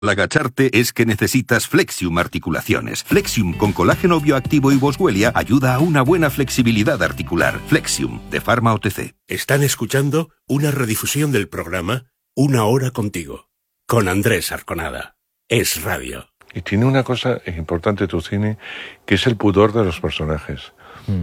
Al agacharte es que necesitas Flexium Articulaciones. Flexium con colágeno bioactivo y boswellia ayuda a una buena flexibilidad articular. Flexium, de Pharma OTC. Están escuchando una redifusión del programa Una Hora Contigo, con Andrés Arconada. Es radio. Y tiene una cosa importante tu cine, que es el pudor de los personajes.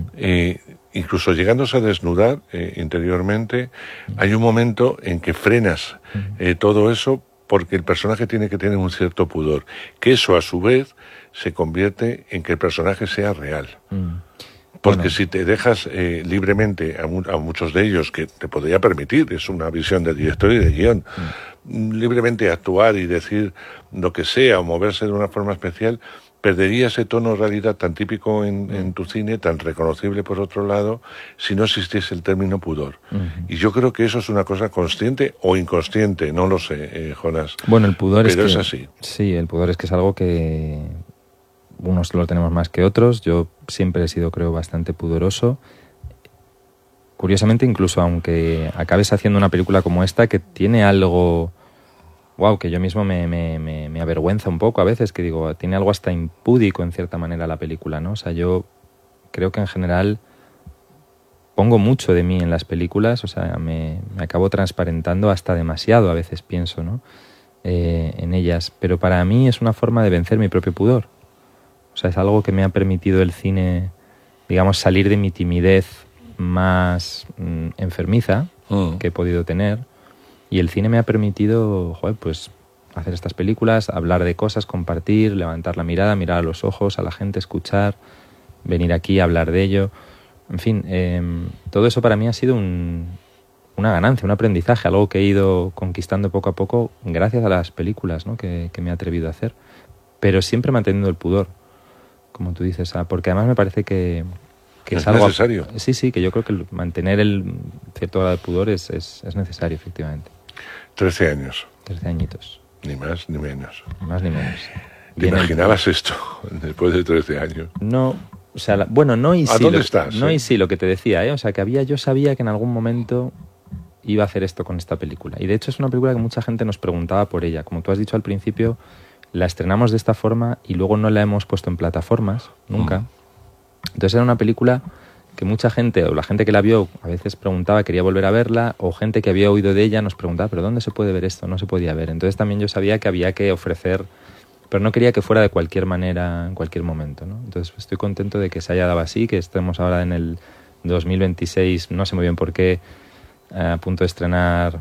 Incluso llegándose a desnudar interiormente, hay un momento en que frenas todo eso, porque el personaje tiene que tener un cierto pudor, que eso a su vez se convierte en que el personaje sea real. Porque si te dejas libremente a muchos de ellos, que te podría permitir, es una visión del director y de guión, libremente actuar y decir lo que sea o moverse de una forma especial, perdería ese tono de realidad tan típico en tu cine, tan reconocible por otro lado, si no existiese el término pudor. Y yo creo que eso es una cosa consciente o inconsciente, no lo sé, Jonás. Bueno, el pudor pero es así. Sí, el pudor es que es algo que unos lo tenemos más que otros. Yo siempre he sido, creo, bastante pudoroso. Curiosamente, incluso aunque acabes haciendo una película como esta, que tiene algo... que yo mismo me avergüenza un poco a veces, que digo, tiene algo hasta impúdico en cierta manera la película, ¿no? O sea, yo creo que en general pongo mucho de mí en las películas, o sea, me acabo transparentando hasta demasiado a veces, pienso, ¿no? En ellas, pero para mí es una forma de vencer mi propio pudor. O sea, es algo que me ha permitido el cine, digamos, salir de mi timidez más enfermiza que he podido tener. Y el cine me ha permitido, pues hacer estas películas, hablar de cosas, compartir, levantar la mirada, mirar a los ojos, a la gente, escuchar, venir aquí a hablar de ello. En fin, todo eso para mí ha sido una ganancia, un aprendizaje, algo que he ido conquistando poco a poco gracias a las películas, ¿no? que me he atrevido a hacer. Pero siempre manteniendo el pudor, como tú dices, porque además me parece que es algo necesario. Sí, que yo creo que mantener el cierto grado de pudor es necesario, efectivamente. 13 años. 13 añitos. Ni más ni menos. Más ni menos. ¿Te imaginabas esto después de 13 años? No, o sea, no y sí. ¿A dónde estás? No y sí, lo que te decía, O sea, que yo sabía que en algún momento iba a hacer esto con esta película. Y de hecho es una película que mucha gente nos preguntaba por ella. Como tú has dicho al principio, la estrenamos de esta forma y luego no la hemos puesto en plataformas, nunca. Entonces era una película que mucha gente, o la gente que la vio, a veces preguntaba, quería volver a verla, o gente que había oído de ella nos preguntaba, ¿pero dónde se puede ver esto? No se podía ver. Entonces también yo sabía que había que ofrecer, pero no quería que fuera de cualquier manera, en cualquier momento, ¿no? Entonces estoy contento de que se haya dado así, que estemos ahora en el 2026, no sé muy bien por qué, a punto de estrenar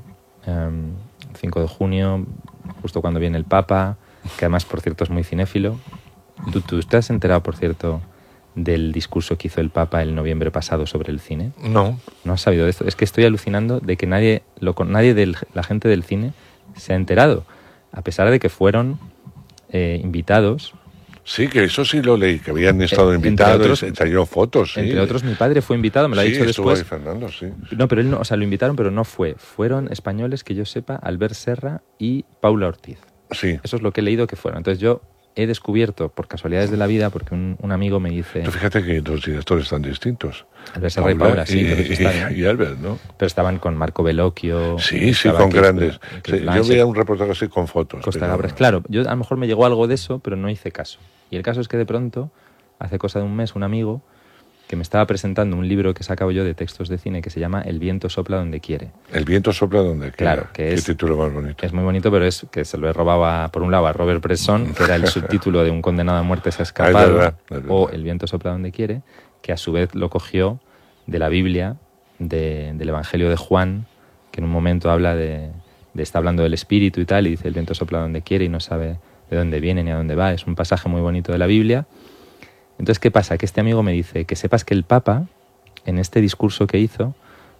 5 de junio, justo cuando viene el Papa, que además, por cierto, es muy cinéfilo. ¿Tú te has enterado, por cierto, del discurso que hizo el Papa el noviembre pasado sobre el cine? No. ¿No has sabido de esto? Es que estoy alucinando de que nadie de la gente del cine se ha enterado, a pesar de que fueron invitados. Sí, que eso sí lo leí, que habían estado invitados, y salieron fotos. Sí. Entre otros, mi padre fue invitado, me lo ha dicho después. Sí, estuvo ahí Fernando, sí. No, pero él no, o sea, lo invitaron, pero no fue. Fueron españoles, que yo sepa, Albert Serra y Paula Ortiz. Sí. Eso es lo que he leído que fueron. Entonces yo he descubierto, por casualidades de la vida, porque un amigo me dice... Pero fíjate que los directores están distintos. Albert Serra y Paula, sí. Y Albert, ¿no? Pero estaban con Marco Bellocchio... Sí, con grandes. Yo veía un reportaje así con fotos. Costa Gabras. Claro, yo a lo mejor me llegó algo de eso, pero no hice caso. Y el caso es que de pronto, hace cosa de un mes, un amigo que me estaba presentando un libro que sacaba yo de textos de cine que se llama El viento sopla donde quiere. El viento sopla donde quiere. Claro, que es... Qué título más bonito. Es muy bonito, pero es que se lo he robado por un lado a Robert Bresson, que era el subtítulo de Un condenado a muerte se ha escapado, es verdad. O El viento sopla donde quiere, que a su vez lo cogió de la Biblia, del Evangelio de Juan, que en un momento habla está hablando del espíritu y tal, y dice el viento sopla donde quiere y no sabe de dónde viene ni a dónde va. Es un pasaje muy bonito de la Biblia. Entonces, ¿qué pasa? Que este amigo me dice que sepas que el Papa, en este discurso que hizo,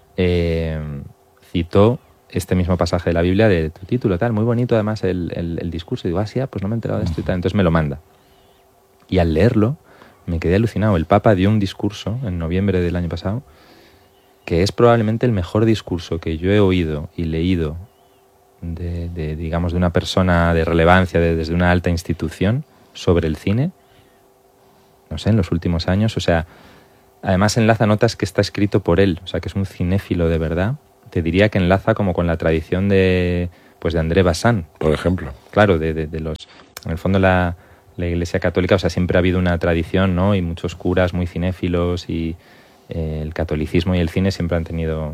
citó este mismo pasaje de la Biblia de tu título, tal, muy bonito además el discurso. Y digo, pues no me he enterado de esto y tal. Entonces me lo manda. Y al leerlo, me quedé alucinado. El Papa dio un discurso en noviembre del año pasado, que es probablemente el mejor discurso que yo he oído y leído digamos, de una persona de relevancia, desde una alta institución, sobre el cine, no sé, en los últimos años. O sea, además enlaza notas que está escrito por él, o sea, que es un cinéfilo de verdad. Te diría que enlaza como con la tradición de pues de André Bazin. Por ejemplo. Claro, de los... En el fondo la Iglesia Católica, o sea, siempre ha habido una tradición, ¿no? Y muchos curas muy cinéfilos y el catolicismo y el cine siempre han tenido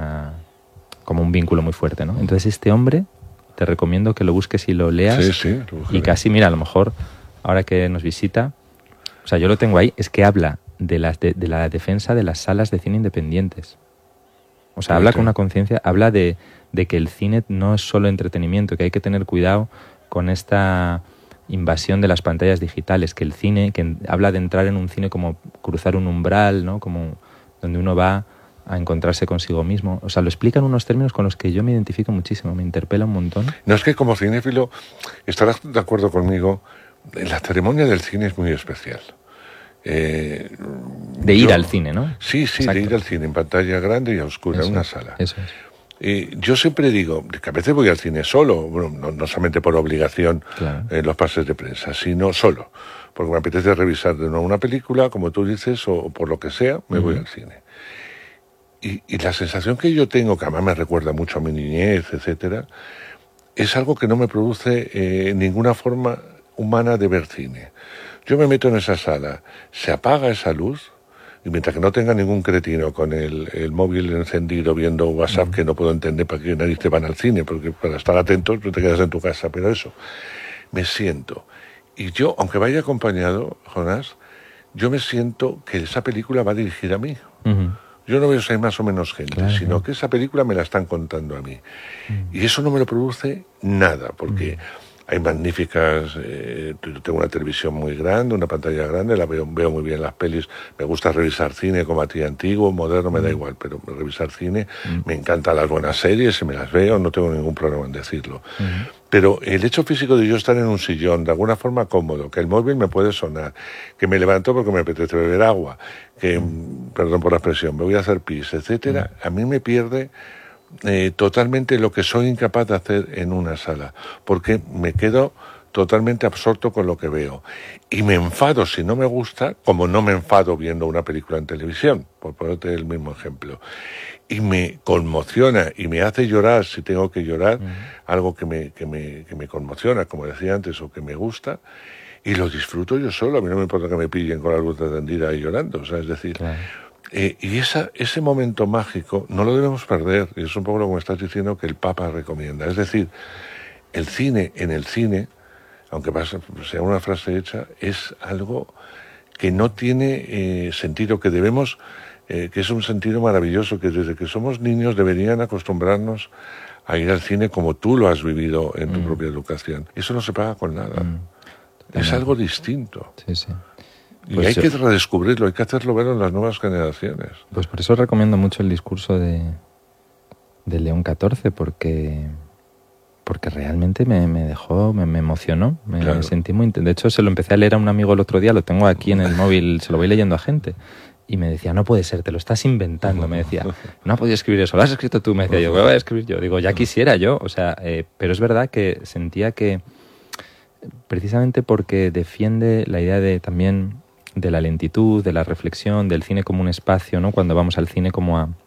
como un vínculo muy fuerte, ¿no? Entonces este hombre, te recomiendo que lo busques y lo leas. Sí, y casi, mira, a lo mejor, ahora que nos visita, o sea, yo lo tengo ahí, es que habla de la defensa de las salas de cine independientes. O sea, habla con una conciencia, habla de que el cine no es solo entretenimiento, que hay que tener cuidado con esta invasión de las pantallas digitales, que el cine, que habla de entrar en un cine como cruzar un umbral, ¿no? Como donde uno va a encontrarse consigo mismo. O sea, lo explica en unos términos con los que yo me identifico muchísimo, me interpela un montón. No, es que como cinéfilo estarás de acuerdo conmigo, la ceremonia del cine es muy especial. De ir al cine, ¿no? Sí, Exacto. de ir al cine en pantalla grande y a oscura, en una sala. Eso es. Yo siempre digo que a veces voy al cine solo, bueno, no solamente por obligación, claro, los pases de prensa, sino solo, porque me apetece revisar de nuevo una película, como tú dices, o por lo que sea, me voy al cine. Y la sensación que yo tengo, que además me recuerda mucho a mi niñez, etcétera, es algo que no me produce ninguna forma humana de ver cine. Yo me meto en esa sala, se apaga esa luz, y mientras que no tenga ningún cretino con el móvil encendido viendo WhatsApp, que no puedo entender para qué nadie te van al cine, porque para estar atentos no te quedas en tu casa, pero eso, me siento. Y yo, aunque vaya acompañado, Jonás, yo me siento que esa película va dirigida a mí. Yo no veo si hay más o menos gente, claro, sino que esa película me la están contando a mí. Y eso no me lo produce nada, porque hay magníficas... yo tengo una televisión muy grande, una pantalla grande, veo muy bien las pelis. Me gusta revisar cine como a ti, antiguo, moderno, me da igual, pero revisar cine, me encantan las buenas series, y me las veo, no tengo ningún problema en decirlo. Pero el hecho físico de yo estar en un sillón, de alguna forma cómodo, que el móvil me puede sonar, que me levanto porque me apetece beber agua, que, perdón por la expresión, me voy a hacer pis, etcétera, a mí me pierde totalmente lo que soy incapaz de hacer en una sala, porque me quedo totalmente absorto con lo que veo. Y me enfado si no me gusta, como no me enfado viendo una película en televisión, por ponerte el mismo ejemplo. Y me conmociona y me hace llorar si tengo que llorar, algo que me conmociona, como decía antes, o que me gusta, y lo disfruto yo solo. A mí no me importa que me pillen con la luz encendida y llorando, o sea, es decir... Claro. Y ese momento mágico no lo debemos perder, y es un poco lo que me estás diciendo que el Papa recomienda. Es decir, el cine, en el cine, aunque sea una frase hecha, es algo que no tiene sentido, que debemos... que es un sentido maravilloso, que desde que somos niños deberían acostumbrarnos a ir al cine como tú lo has vivido en tu propia educación. Eso no se paga con nada. Es algo distinto. Sí, sí. Y pues hay que redescubrirlo, hay que hacerlo ver en las nuevas generaciones. Pues por eso recomiendo mucho el discurso de León XIV, porque realmente me dejó, me emocionó, me sentí muy... De hecho, se lo empecé a leer a un amigo el otro día, lo tengo aquí en el móvil, se lo voy leyendo a gente. Y me decía, no puede ser, te lo estás inventando. Me decía, no ha podido escribir eso, lo has escrito tú. Me decía, yo, ¿qué voy a escribir yo? Digo, ya quisiera yo. O sea, pero es verdad que sentía que, precisamente porque defiende la idea de también de la lentitud, de la reflexión, del cine como un espacio, ¿no? Cuando vamos al cine como a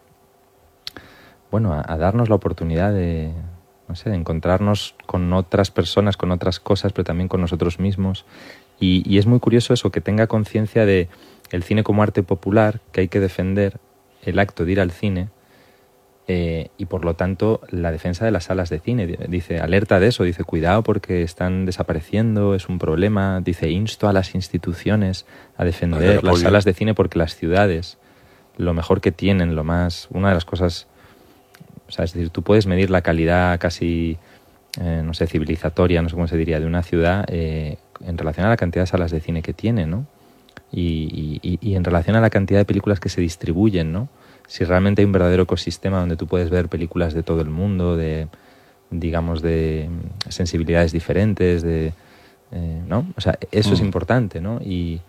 darnos la oportunidad de, no sé, de encontrarnos con otras personas, con otras cosas, pero también con nosotros mismos. Y es muy curioso eso, que tenga conciencia de el cine como arte popular, que hay que defender el acto de ir al cine, y por lo tanto la defensa de las salas de cine. Dice, alerta de eso, dice, cuidado porque están desapareciendo, es un problema. Dice, insto a las instituciones a defender las salas de cine porque las ciudades, lo mejor que tienen, una de las cosas, o sea, es decir, tú puedes medir la calidad casi, no sé, civilizatoria, no sé cómo se diría, de una ciudad en relación a la cantidad de salas de cine que tiene, ¿no? Y en relación a la cantidad de películas que se distribuyen, ¿no? Si realmente hay un verdadero ecosistema donde tú puedes ver películas de todo el mundo, de sensibilidades diferentes, ¿no? O sea, eso es importante, ¿no? Y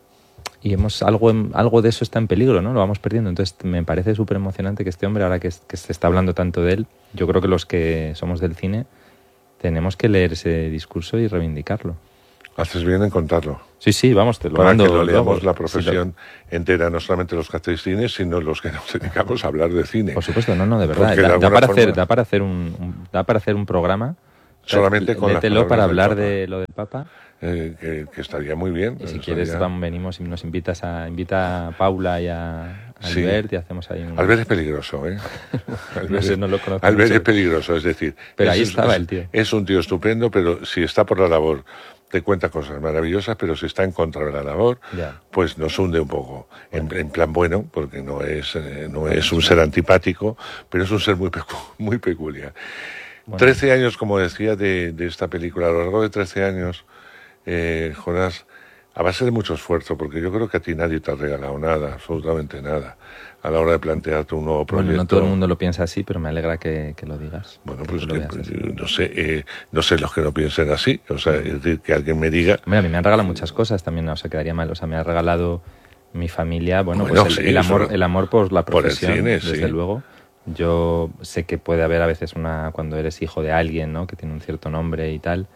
algo de eso está en peligro, ¿no? Lo vamos perdiendo. Entonces me parece súper emocionante que este hombre, ahora que se está hablando tanto de él, yo creo que los que somos del cine tenemos que leer ese discurso y reivindicarlo. Haces bien en contarlo. Sí, vamos, te lo Para mando que lo leamos luego. la profesión entera, no solamente los que hacéis cine, sino los que nos dedicamos a hablar de cine. Por supuesto, no, de verdad. Porque de Da alguna para forma- hacer un programa. Solamente con las Léetelo para palabras hablar del Papa. de lo del Papa. Que estaría muy bien. Y si quieres, venimos y nos invita a Paula y a Sí. Albert y hacemos ahí un... Albert es peligroso, ¿eh? No sé, no lo conozco Albert mucho. es peligroso, es decir... Pero ahí estaba el tío. Es un tío estupendo, pero si está por la labor, te cuenta cosas maravillosas, pero si está en contra de la labor, Ya. pues nos hunde un poco. En plan bueno, porque no es un ser antipático, pero es un ser muy peculiar. Bueno. 13 años, como decía, de esta película. A lo largo de 13 años, Jonás, a base de mucho esfuerzo, porque yo creo que a ti nadie te ha regalado nada, absolutamente nada, a la hora de plantearte un nuevo proyecto. Bueno, no todo el mundo lo piensa así, pero me alegra que lo digas. Bueno, pues que lo veas así. no sé los que no piensen así, o sea, es decir, que alguien me diga... Hombre, a mí me han regalado muchas cosas también, o sea, quedaría mal. O sea, me ha regalado mi familia, Bueno, pues sí, el amor por la por el profesión, cine, desde sí. luego. Yo sé que puede haber a veces cuando eres hijo de alguien, ¿no? Que tiene un cierto nombre y tal,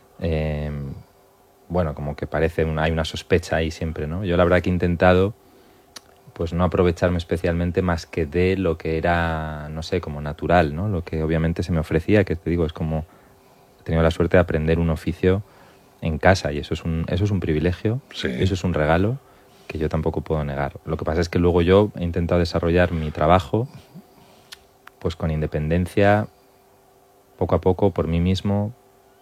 bueno, como que hay una sospecha ahí siempre, ¿no? Yo la verdad que he intentado pues no aprovecharme especialmente más que de lo que era, no sé, como natural, ¿no? Lo que obviamente se me ofrecía, que te digo, es como he tenido la suerte de aprender un oficio en casa y eso es un privilegio, Sí. eso es un regalo que yo tampoco puedo negar. Lo que pasa es que luego yo he intentado desarrollar mi trabajo pues con independencia, poco a poco, por mí mismo,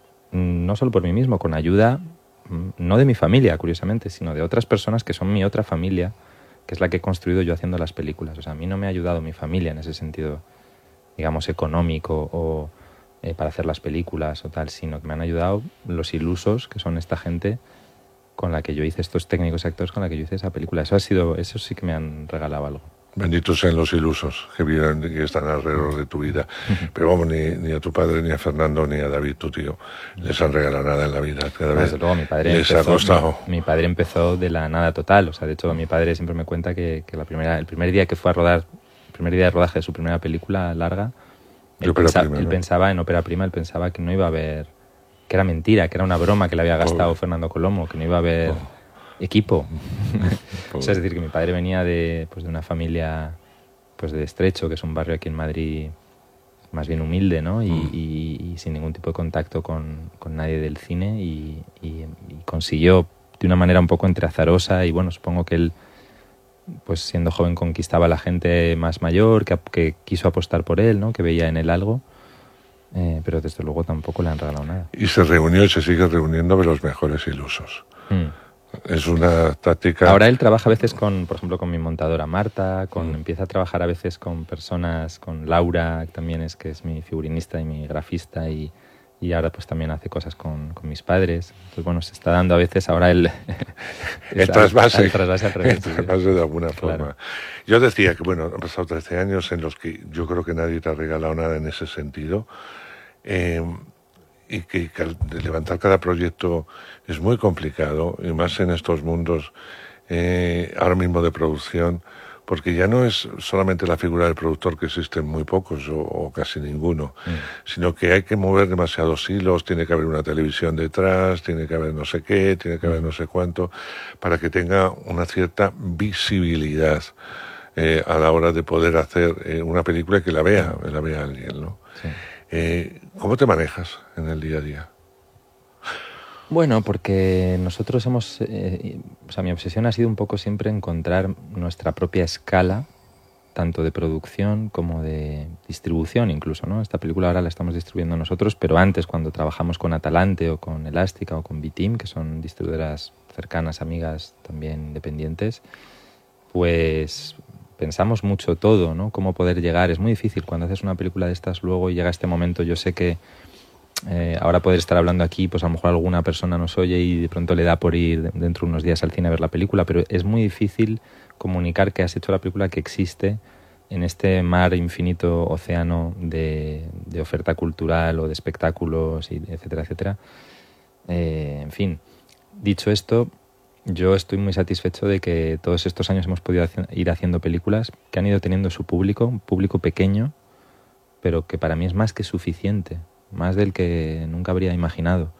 no solo por mí mismo, con ayuda, no de mi familia, curiosamente, sino de otras personas que son mi otra familia, que es la que he construido yo haciendo las películas. O sea, a mí no me ha ayudado mi familia en ese sentido, digamos, económico o para hacer las películas o tal, sino que me han ayudado los ilusos, que son esta gente con la que yo hice, estos técnicos y actores con la que yo hice esa película. Eso sí que me han regalado algo. Benditos sean los ilusos que están alrededor de tu vida. Pero vamos, ni a tu padre, ni a Fernando, ni a David, tu tío, les han regalado nada en la vida. Cada vez Desde luego, mi padre les ha costado. mi padre empezó de la nada total. O sea, de hecho, mi padre siempre me cuenta que el primer día que fue a rodar, el primer día de rodaje de su primera película larga, él pensaba en ópera prima, él pensaba que no iba a haber, que era mentira, que era una broma que le había gastado Fernando Colomo, que no iba a haber equipo. O sea, es decir, que mi padre venía de una familia pues de Estrecho, que es un barrio aquí en Madrid más bien humilde, ¿no? Y sin ningún tipo de contacto con nadie del cine y consiguió de una manera un poco entre azarosa y bueno, supongo que él pues siendo joven conquistaba a la gente más mayor que quiso apostar por él, ¿no? Que veía en él algo, pero desde luego tampoco le han regalado nada. Y se reunió y se sigue reuniendo de los mejores ilusos. Es una táctica... Ahora él trabaja a veces por ejemplo, con mi montadora Marta, empieza a trabajar a veces con personas, con Laura, que es mi figurinista y mi grafista, y ahora pues también hace cosas con mis padres. Entonces, bueno, se está dando a veces ahora el trasvase al revés. de alguna forma. Claro. Yo decía que, bueno, han pasado 13 años en los que yo creo que nadie te ha regalado nada en ese sentido. Y que levantar cada proyecto es muy complicado, y más en estos mundos ahora mismo de producción, porque ya no es solamente la figura del productor, que existen muy pocos o casi ninguno, sino que hay que mover demasiados hilos, tiene que haber una televisión detrás, tiene que haber no sé qué, tiene que haber no sé cuánto, para que tenga una cierta visibilidad a la hora de poder hacer una película que la vea alguien, ¿no? Sí. ¿Cómo te manejas en el día a día? Bueno, porque nosotros mi obsesión ha sido un poco siempre encontrar nuestra propia escala, tanto de producción como de distribución incluso, ¿no? Esta película ahora la estamos distribuyendo nosotros, pero antes, cuando trabajamos con Atalante o con Elástica o con B-Team, que son distribuidoras cercanas, amigas, también independientes, pues pensamos mucho todo, ¿no? Cómo poder llegar. Es muy difícil cuando haces una película de estas luego y llega este momento. Yo sé que ahora poder estar hablando aquí, pues a lo mejor alguna persona nos oye y de pronto le da por ir dentro de unos días al cine a ver la película, pero es muy difícil comunicar que has hecho la película, que existe en este mar infinito, océano de oferta cultural o de espectáculos, etcétera, etcétera. En fin, dicho esto, yo estoy muy satisfecho de que todos estos años hemos podido ir haciendo películas que han ido teniendo su público, un público pequeño, pero que para mí es más que suficiente, más del que nunca habría imaginado.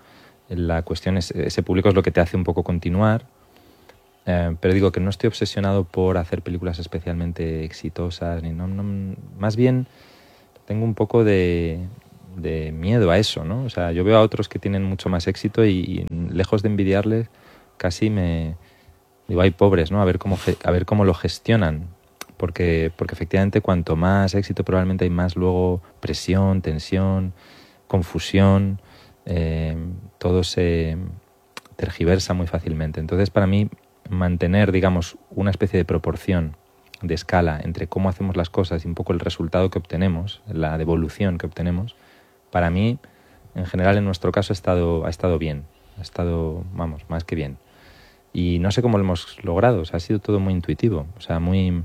La cuestión es, ese público es lo que te hace un poco continuar. Pero digo que no estoy obsesionado por hacer películas especialmente exitosas, más bien tengo un poco de miedo a eso, ¿no? O sea, yo veo a otros que tienen mucho más éxito y lejos de envidiarles, casi digo, ay, pobres, ¿no? A ver cómo lo gestionan, porque efectivamente cuanto más éxito probablemente hay más luego presión, tensión, confusión, todo se tergiversa muy fácilmente. Entonces, para mí, mantener, digamos, una especie de proporción de escala entre cómo hacemos las cosas y un poco el resultado que obtenemos, la devolución que obtenemos, para mí, en general, en nuestro caso, ha estado bien. Ha estado, vamos, más que bien. Y no sé cómo lo hemos logrado. O sea, ha sido todo muy intuitivo. O sea,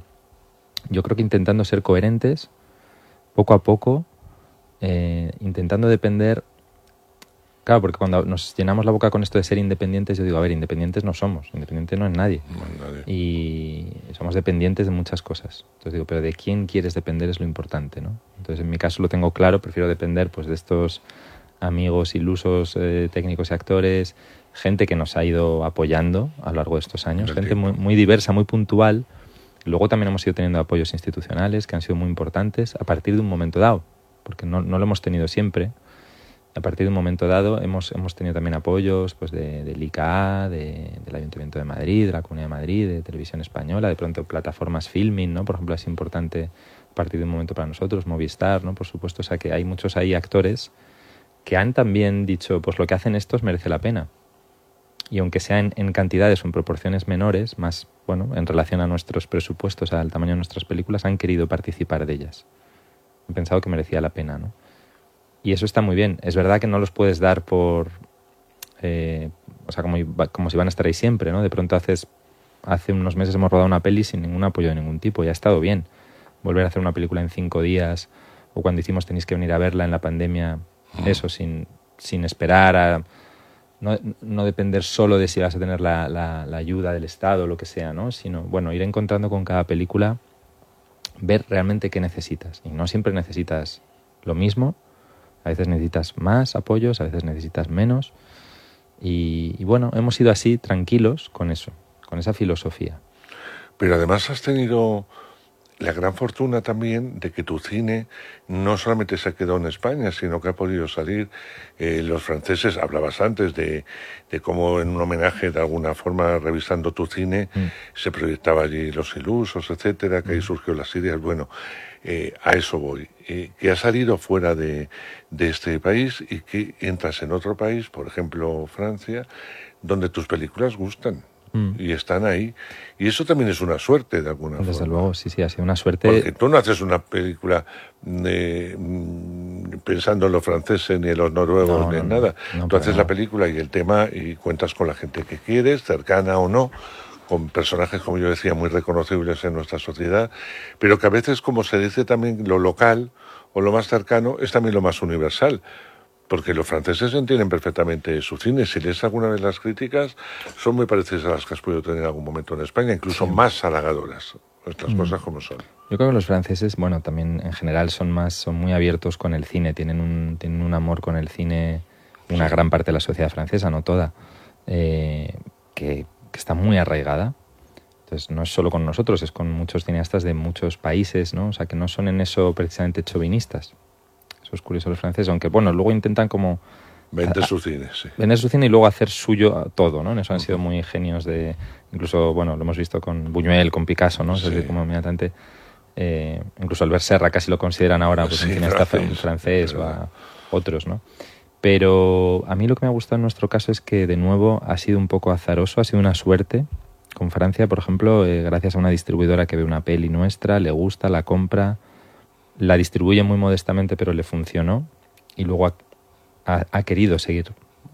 yo creo que intentando ser coherentes, poco a poco, intentando depender. Claro, porque cuando nos llenamos la boca con esto de ser independientes, yo digo, a ver, independientes no somos, independiente no es nadie. No es nadie. Y somos dependientes de muchas cosas. Entonces digo, pero de quién quieres depender es lo importante, ¿no? Entonces en mi caso lo tengo claro, prefiero depender pues de estos amigos ilusos, técnicos y actores, gente que nos ha ido apoyando a lo largo de estos años, gente muy, muy diversa, muy puntual. Luego también hemos ido teniendo apoyos institucionales que han sido muy importantes a partir de un momento dado, porque no lo hemos tenido siempre. A partir de un momento dado hemos tenido también apoyos pues del ICA, del Ayuntamiento de Madrid, de la Comunidad de Madrid, de Televisión Española, de pronto plataformas Filmin, ¿no? Por ejemplo, es importante a partir de un momento para nosotros, Movistar, ¿no? Por supuesto, o sea que hay muchos ahí actores que han también dicho, pues lo que hacen estos merece la pena. Y aunque sea en cantidades o en proporciones menores, más, bueno, en relación a nuestros presupuestos, al tamaño de nuestras películas, han querido participar de ellas. Han pensado que merecía la pena, ¿no? Y eso está muy bien. Es verdad que no los puedes dar por... o sea, como si van a estar ahí siempre, ¿no? De pronto hace unos meses hemos rodado una peli sin ningún apoyo de ningún tipo y ha estado bien. Volver a hacer una película en 5 días, o cuando hicimos tenéis que venir a verla en la pandemia, eso, sin esperar a... No depender solo de si vas a tener la ayuda del Estado o lo que sea, ¿no? Sino, bueno, ir encontrando con cada película, ver realmente qué necesitas. Y no siempre necesitas lo mismo. A veces necesitas más apoyos, a veces necesitas menos. Y bueno, hemos ido así, tranquilos, con eso, con esa filosofía. Pero además has tenido la gran fortuna también de que tu cine no solamente se quedó en España, sino que ha podido salir. Los franceses, hablabas antes de cómo en un homenaje, de alguna forma, revisando tu cine, se proyectaba allí Los Ilusos, etcétera, que ahí surgió las ideas. Bueno, a eso voy. Que has salido fuera de este país y que entras en otro país, por ejemplo Francia, donde tus películas gustan. Y están ahí. Y eso también es una suerte, de alguna forma. Desde luego, sí, ha sido una suerte. Porque tú no haces una película pensando en los franceses, ni en los noruegos, ni en nada. Tú haces la película y el tema y cuentas con la gente que quieres, cercana o no, con personajes, como yo decía, muy reconocibles en nuestra sociedad, pero que a veces, como se dice también, lo local o lo más cercano es también lo más universal. Porque los franceses entienden perfectamente su cine. Si lees alguna vez las críticas, son muy parecidas a las que has podido tener en algún momento en España, incluso más halagadoras. Estas cosas como son. Yo creo que los franceses, bueno, también en general son muy abiertos con el cine, tienen un amor con el cine, una gran parte de la sociedad francesa, no toda, que está muy arraigada. Entonces no es solo con nosotros, es con muchos cineastas de muchos países, ¿no? O sea, que no son en eso precisamente chauvinistas. Eso es curioso los franceses, aunque bueno, luego intentan como... Vender su cine, sí. Vender su cine y luego hacer suyo todo, ¿no? En eso han sido muy genios de... Incluso, bueno, lo hemos visto con Buñuel, con Picasso, ¿no? Sí. Es decir, como inmediatamente... incluso Albert Serra casi lo consideran ahora pues, un cineasta francés o a otros, ¿no? Pero a mí lo que me ha gustado en nuestro caso es que, de nuevo, ha sido un poco azaroso, ha sido una suerte. Con Francia, por ejemplo, gracias a una distribuidora que ve una peli nuestra, le gusta, la compra, la distribuye muy modestamente, pero le funcionó, y luego ha querido seguir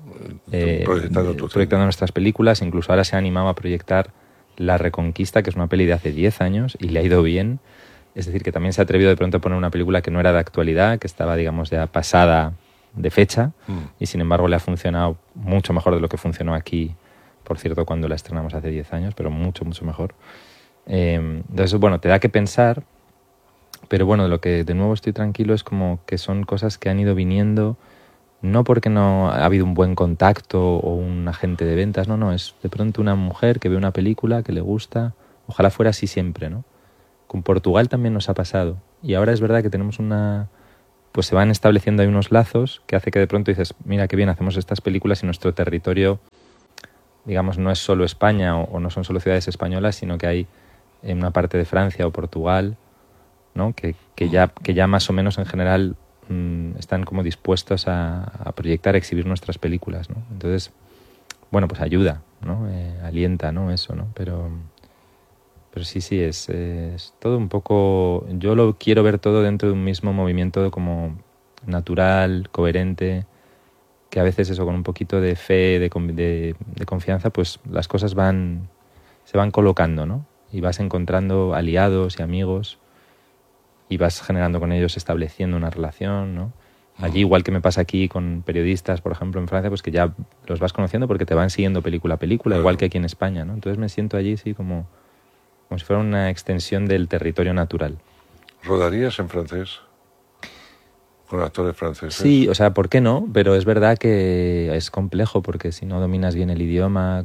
proyectando nuestras películas. Incluso ahora se ha animado a proyectar La Reconquista, que es una peli de hace 10 años, y le ha ido bien. Es decir, que también se ha atrevido de pronto a poner una película que no era de actualidad, que estaba, digamos, ya pasada de fecha, y sin embargo le ha funcionado mucho mejor de lo que funcionó aquí, por cierto, cuando la estrenamos hace 10 años, pero mucho, mucho mejor. Entonces, bueno, te da que pensar, pero bueno, de lo que de nuevo estoy tranquilo es como que son cosas que han ido viniendo no porque no ha habido un buen contacto o un agente de ventas, no, es de pronto una mujer que ve una película que le gusta, ojalá fuera así siempre, ¿no? Con Portugal también nos ha pasado, y ahora es verdad que tenemos pues se van estableciendo ahí unos lazos que hace que de pronto dices, mira qué bien, hacemos estas películas y nuestro territorio, digamos, no es solo España o no son solo ciudades españolas, sino que hay en una parte de Francia o Portugal, ¿no? que ya más o menos en general están como dispuestos a proyectar, a exhibir nuestras películas, ¿no? Entonces, bueno, pues ayuda, ¿no? Alienta, ¿no? Eso, ¿no? Pero sí, es todo un poco... Yo lo quiero ver todo dentro de un mismo movimiento como natural, coherente, que a veces eso, con un poquito de fe, de confianza, pues las cosas se van colocando, ¿no? Y vas encontrando aliados y amigos y vas generando con ellos, estableciendo una relación, ¿no? Allí, igual que me pasa aquí con periodistas, por ejemplo, en Francia, pues que ya los vas conociendo porque te van siguiendo película a película, igual que aquí en España, ¿no? Entonces me siento allí, sí, como si fuera una extensión del territorio natural. ¿Rodarías en francés? ¿Con actores franceses? Sí, o sea, ¿por qué no? Pero es verdad que es complejo porque si no dominas bien el idioma,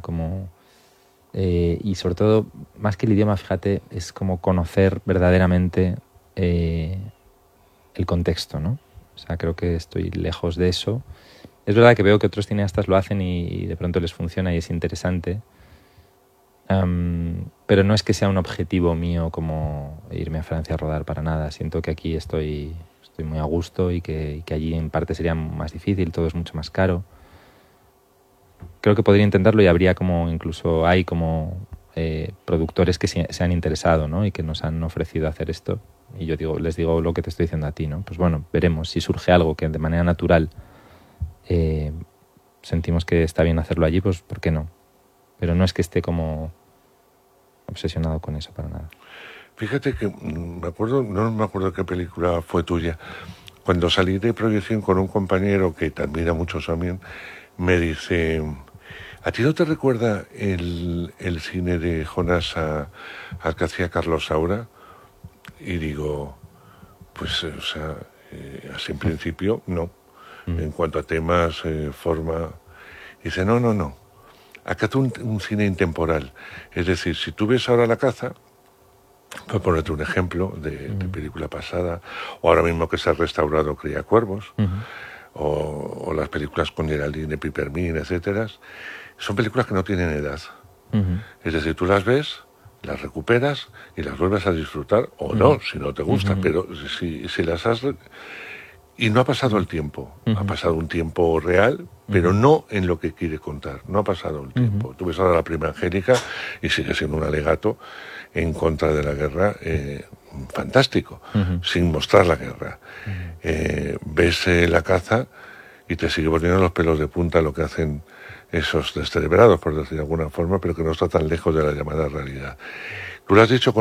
y sobre todo, más que el idioma, fíjate, es como conocer verdaderamente el contexto, ¿no? O sea, creo que estoy lejos de eso. Es verdad que veo que otros cineastas lo hacen y de pronto les funciona y es interesante. Pero no es que sea un objetivo mío como irme a Francia a rodar para nada. Siento que aquí estoy muy a gusto y que allí en parte sería más difícil, todo es mucho más caro. Creo que podría intentarlo y habría incluso hay productores que se han interesado, ¿no? Y que nos han ofrecido hacer esto. Y yo les digo lo que te estoy diciendo a ti, ¿no? Pues bueno, veremos si surge algo que de manera natural sentimos que está bien hacerlo allí, pues ¿por qué no? Pero no es que esté como obsesionado con eso para nada. Fíjate que no me acuerdo qué película fue tuya. Cuando salí de proyección con un compañero que te admira mucho también, me dice, ¿a ti no te recuerda el cine de Jonás al que hacía Carlos Saura? Y digo, pues, o sea, así en principio, no. En cuanto a temas, forma... Dice, no. Acá es un cine intemporal. Es decir, si tú ves ahora La caza, por ponerte un ejemplo de película pasada, o ahora mismo que se ha restaurado Criacuervos, o las películas con Geraldine, Pipermin, etcétera, son películas que no tienen edad. Es decir, tú las ves, las recuperas y las vuelves a disfrutar, o no, si no te gustan, pero si las has... Y no ha pasado el tiempo, ha pasado un tiempo real, pero no en lo que quiere contar, no ha pasado el tiempo. Tú ves ahora La prima Angélica y sigue siendo un alegato en contra de la guerra fantástico, sin mostrar la guerra. Ves La caza y te sigue poniendo los pelos de punta lo que hacen esos descerebrados, por decir de alguna forma, pero que no está tan lejos de la llamada realidad. Tú lo has dicho con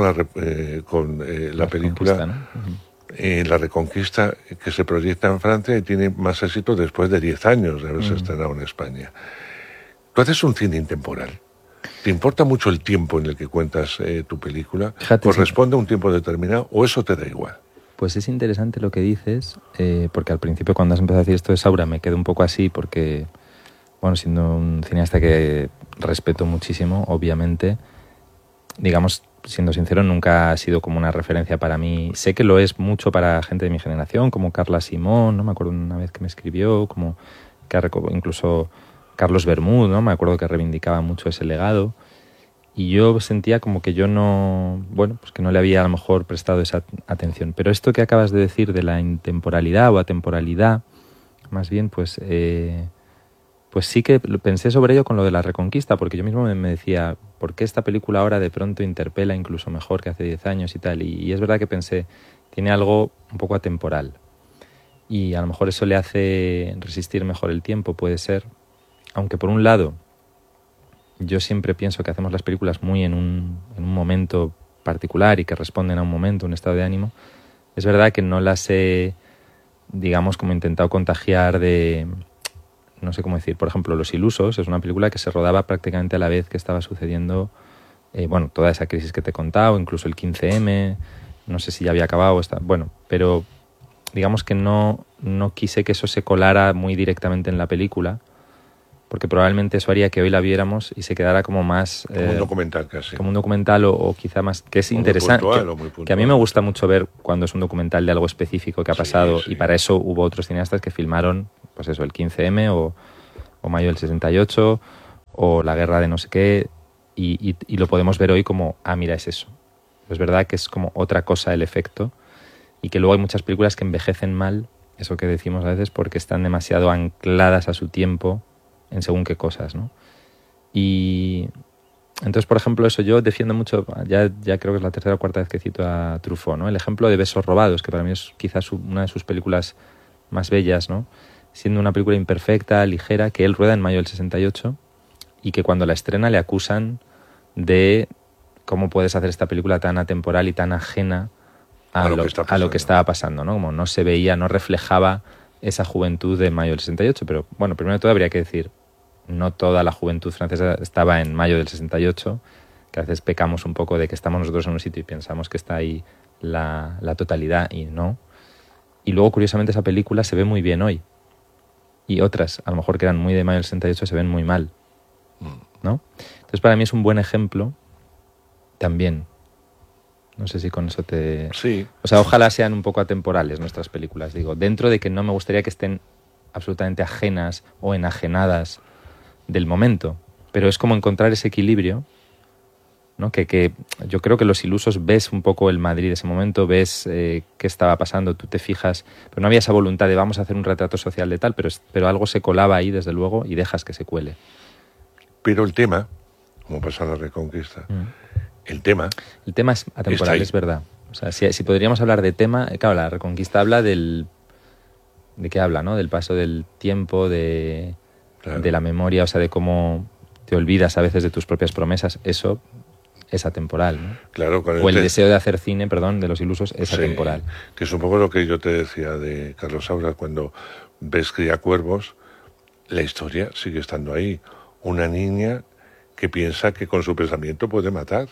la película... ¿no? La Reconquista, que se proyecta en Francia y tiene más éxito después de 10 años de haberse estrenado en España. Tú haces un cine intemporal. ¿Te importa mucho el tiempo en el que cuentas tu película? Fíjate, ¿Corresponde a un tiempo determinado o eso te da igual? Pues es interesante lo que dices, porque al principio cuando has empezado a decir esto de Saura me quedé un poco así porque, bueno, siendo un cineasta que respeto muchísimo, obviamente, digamos, siendo sincero, nunca ha sido como una referencia para mí. Sé que lo es mucho para gente de mi generación, como Carla Simón, ¿no? Me acuerdo una vez que me escribió, como que incluso Carlos Bermúdez, ¿no? Me acuerdo que reivindicaba mucho ese legado. Y yo sentía como que yo pues que no le había a lo mejor prestado esa atención. Pero esto que acabas de decir de la intemporalidad o atemporalidad, más bien, pues sí que pensé sobre ello con lo de La Reconquista, porque yo mismo me decía, ¿por qué esta película ahora de pronto interpela incluso mejor que hace 10 años y tal? Y es verdad que pensé, tiene algo un poco atemporal. Y a lo mejor eso le hace resistir mejor el tiempo, puede ser. Aunque por un lado, yo siempre pienso que hacemos las películas muy en un momento particular y que responden a un momento, un estado de ánimo. Es verdad que no las he, digamos, como intentado contagiar de... No sé cómo decir, por ejemplo, Los Ilusos es una película que se rodaba prácticamente a la vez que estaba sucediendo, toda esa crisis que te he contado, incluso el 15M, no sé si ya había acabado, pero digamos que no quise que eso se colara muy directamente en la película, porque probablemente eso haría que hoy la viéramos y se quedara como más... Como un documental casi. Como un documental o quizá más... Que es interesante. Que a mí me gusta mucho ver cuando es un documental de algo específico que ha pasado, y para eso hubo otros cineastas que filmaron, pues eso, el 15M o mayo del 68 o la guerra de no sé qué, y lo podemos ver hoy como, mira, es eso. Es verdad que es como otra cosa el efecto, y que luego hay muchas películas que envejecen mal, eso que decimos a veces, porque están demasiado ancladas a su tiempo en según qué cosas, ¿no? Y entonces, por ejemplo, eso yo defiendo mucho, ya creo que es la tercera o cuarta vez que cito a Truffaut, ¿no? El ejemplo de Besos robados, que para mí es quizás una de sus películas más bellas, ¿no? Siendo una película imperfecta, ligera, que él rueda en mayo del 68, y que cuando la estrena le acusan de cómo puedes hacer esta película tan atemporal y tan ajena a lo que estaba pasando, ¿no? Como no se veía, no reflejaba esa juventud de mayo del 68, pero bueno, primero de todo habría que decir, no toda la juventud francesa estaba en mayo del 68, que a veces pecamos un poco de que estamos nosotros en un sitio y pensamos que está ahí la totalidad, y no. Y luego, curiosamente, esa película se ve muy bien hoy, y otras, a lo mejor que eran muy de mayo del 68, se ven muy mal, ¿no? Entonces, para mí es un buen ejemplo también. No sé si con eso te... Sí. O sea, ojalá sean un poco atemporales nuestras películas, digo, dentro de que no me gustaría que estén absolutamente ajenas o enajenadas del momento, pero es como encontrar ese equilibrio, ¿no? Que yo creo que Los Ilusos ves un poco el Madrid de ese momento, ves qué estaba pasando, tú te fijas, pero no había esa voluntad de vamos a hacer un retrato social de tal, pero algo se colaba ahí, desde luego, y dejas que se cuele. Pero el tema, como pasa en la Reconquista, el tema es atemporal, es verdad. O sea, si podríamos hablar de tema, claro, la Reconquista habla ¿de qué habla, no? Del paso del tiempo, de la memoria, o sea, de cómo te olvidas a veces de tus propias promesas. Eso es atemporal, ¿no? Claro, o el deseo de hacer cine, de Los Ilusos, es atemporal. Que es un poco lo que yo te decía de Carlos Saura, cuando ves Criacuervos, la historia sigue estando ahí. Una niña que piensa que con su pensamiento puede matar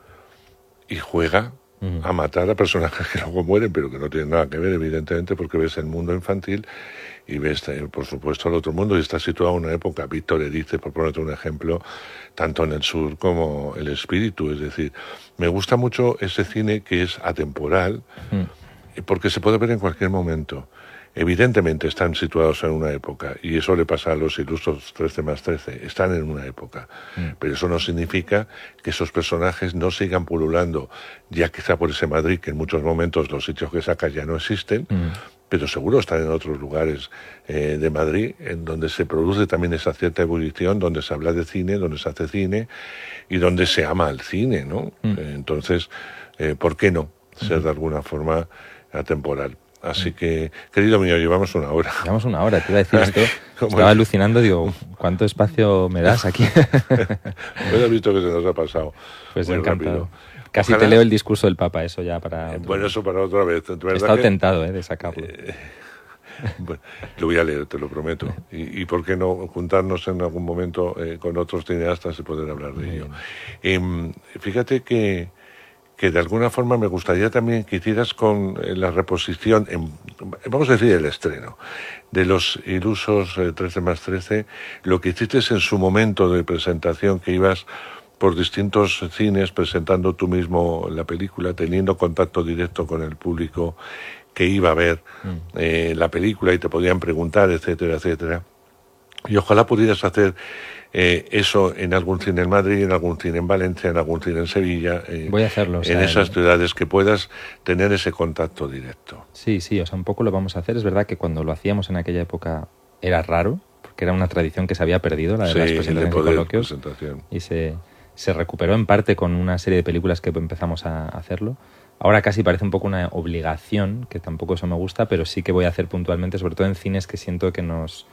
y juega a matar a personajes que luego mueren, pero que no tienen nada que ver, evidentemente, porque ves el mundo infantil y ves, por supuesto, el otro mundo, y está situado en una época, Víctor Erice, por ponerte un ejemplo, tanto en el sur como el espíritu. Es decir, me gusta mucho ese cine que es atemporal, porque se puede ver en cualquier momento. Evidentemente están situados en una época, y eso le pasa a Los Ilusos 13+13, están en una época, pero eso no significa que esos personajes no sigan pululando, ya quizá por ese Madrid, que en muchos momentos los sitios que sacas ya no existen, pero seguro están en otros lugares de Madrid, en donde se produce también esa cierta ebullición, donde se habla de cine, donde se hace cine, y donde se ama al cine, ¿no? Entonces, ¿por qué no ser de alguna forma atemporal? Así que, querido mío, llevamos una hora. Llevamos una hora, te iba a decir esto. Estaba alucinando, digo, ¿cuánto espacio me das aquí? Bueno, he visto que se nos ha pasado. Pues encantado. Casi te leo el discurso del Papa, eso ya para... Bueno, eso para otra vez. He estado tentado de sacarlo. Bueno, lo voy a leer, te lo prometo. Y por qué no juntarnos en algún momento con otros cineastas y poder hablar de ello. Fíjate que de alguna forma me gustaría también que hicieras con la reposición, vamos a decir el estreno, de Los Ilusos 13+13, lo que hiciste en su momento de presentación, que ibas por distintos cines presentando tú mismo la película, teniendo contacto directo con el público que iba a ver la película y te podían preguntar, etcétera, etcétera. Y ojalá pudieras hacer eso en algún cine en Madrid, en algún cine en Valencia, en algún cine en Sevilla. Voy a hacerlo. En esas ciudades que puedas tener ese contacto directo. Sí, o sea, un poco lo vamos a hacer. Es verdad que cuando lo hacíamos en aquella época era raro, porque era una tradición que se había perdido, la de las presentaciones y coloquios. Y se recuperó en parte con una serie de películas que empezamos a hacerlo. Ahora casi parece un poco una obligación, que tampoco eso me gusta, pero sí que voy a hacer puntualmente, sobre todo en cines que siento que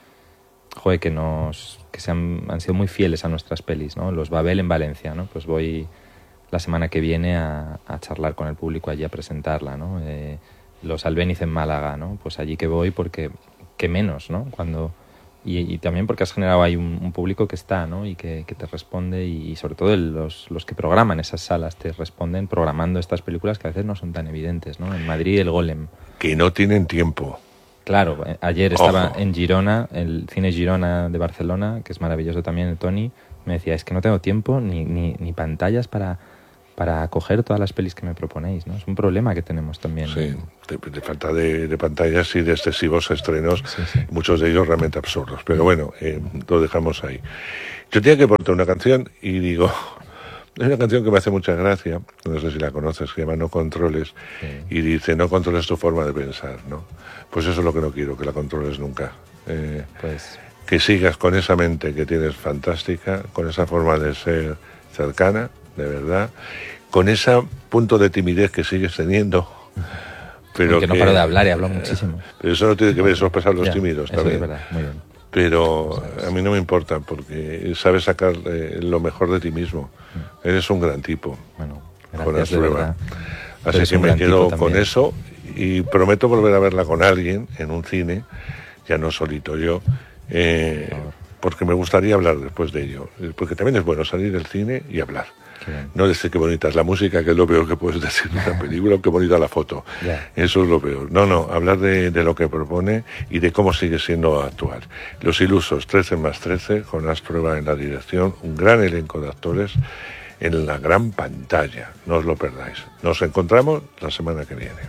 han sido muy fieles a nuestras pelis, ¿no? Los Babel en Valencia, ¿no? Pues voy la semana que viene a charlar con el público allí, a presentarla, ¿no? Los Albéniz en Málaga, ¿no? Pues allí que voy porque qué menos, ¿no? Cuando Y también porque has generado ahí un público que está, ¿no? Y que te responde, y sobre todo los que programan esas salas te responden programando estas películas que a veces no son tan evidentes, ¿no? En Madrid, El Golem. Que no tienen tiempo. Claro, ayer estaba en Girona, el Cine Girona de Barcelona, que es maravilloso también, el Toni, me decía, es que no tengo tiempo ni pantallas para coger todas las pelis que me proponéis, ¿no? Es un problema que tenemos también. Sí, de falta de pantallas y de excesivos estrenos, sí. Muchos de ellos realmente absurdos. Pero bueno, lo dejamos ahí. Yo tenía que poner una canción y digo, es una canción que me hace mucha gracia, no sé si la conoces, se llama No Controles, sí. Y dice, no controles tu forma de pensar, ¿no? Pues eso es lo que no quiero, que la controles nunca. Que sigas con esa mente que tienes fantástica, con esa forma de ser cercana, de verdad, con ese punto de timidez que sigues teniendo, pero que no paro de hablar y hablo muchísimo. Pero eso no tiene que ver, eso pasa a los tímidos eso también. Es verdad, muy bien. Pero a mí no me importa, porque sabes sacar lo mejor de ti mismo. Eres un gran tipo. Bueno, gracias, de verdad. Así que me quedo con eso y prometo volver a verla con alguien en un cine, ya no solito yo, porque me gustaría hablar después de ello, porque también es bueno salir del cine y hablar. No decir qué bonita es la música, que es lo peor que puedes decir de una película, o qué bonita la foto. Eso es lo peor. No, hablar de lo que propone y de cómo sigue siendo actual. Los Ilusos, 13 más 13, Jonás Trueba en la dirección, un gran elenco de actores en la gran pantalla. No os lo perdáis. Nos encontramos la semana que viene.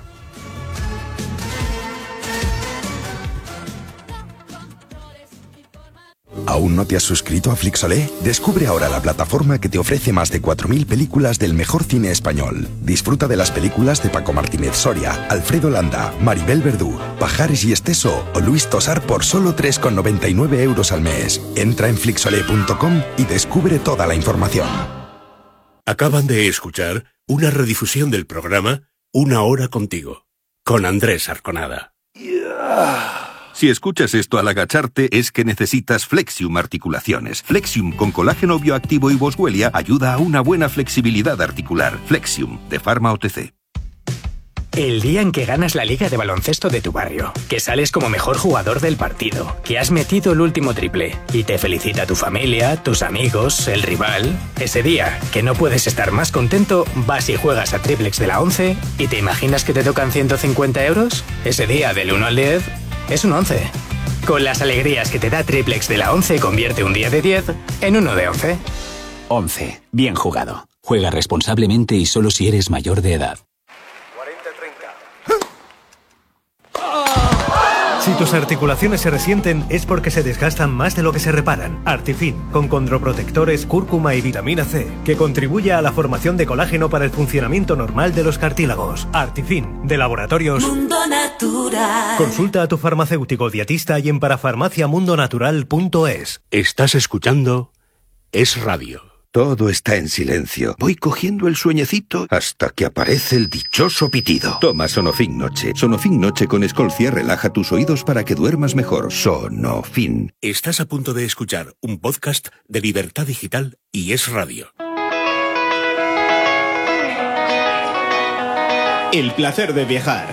¿Aún no te has suscrito a Flixolé? Descubre ahora la plataforma que te ofrece más de 4.000 películas del mejor cine español. Disfruta de las películas de Paco Martínez Soria, Alfredo Landa, Maribel Verdú, Pajares y Esteso o Luis Tosar por solo 3,99 € al mes. Entra en flixolé.com y descubre toda la información. Acaban de escuchar una redifusión del programa Una Hora Contigo, con Andrés Arconada. Si escuchas esto al agacharte es que necesitas Flexium Articulaciones. Flexium con colágeno bioactivo y boswellia ayuda a una buena flexibilidad articular. Flexium, de Pharma OTC. El día en que ganas la liga de baloncesto de tu barrio, que sales como mejor jugador del partido, que has metido el último triple y te felicita tu familia, tus amigos, el rival. Ese día, que no puedes estar más contento, vas y juegas a Triplex de la 11 y te imaginas que te tocan 150 €. Ese día, del 1 al 10, es un 11. Con las alegrías que te da Triplex de la 11, convierte un día de 10 en uno de 11. 11. Bien jugado. Juega responsablemente y solo si eres mayor de edad. Si tus articulaciones se resienten es porque se desgastan más de lo que se reparan. Artifin, con condroprotectores, cúrcuma y vitamina C, que contribuye a la formación de colágeno para el funcionamiento normal de los cartílagos. Artifin, de Laboratorios Mundo Natural. Consulta a tu farmacéutico dietista y en parafarmaciamundonatural.es. Estás escuchando Es Radio. Todo está en silencio. Voy cogiendo el sueñecito hasta que aparece el dichoso pitido. Toma Sonofin Noche. Sonofin Noche con Escolcia relaja tus oídos para que duermas mejor. Sonofin. Estás a punto de escuchar un podcast de Libertad Digital y Es Radio. El placer de viajar.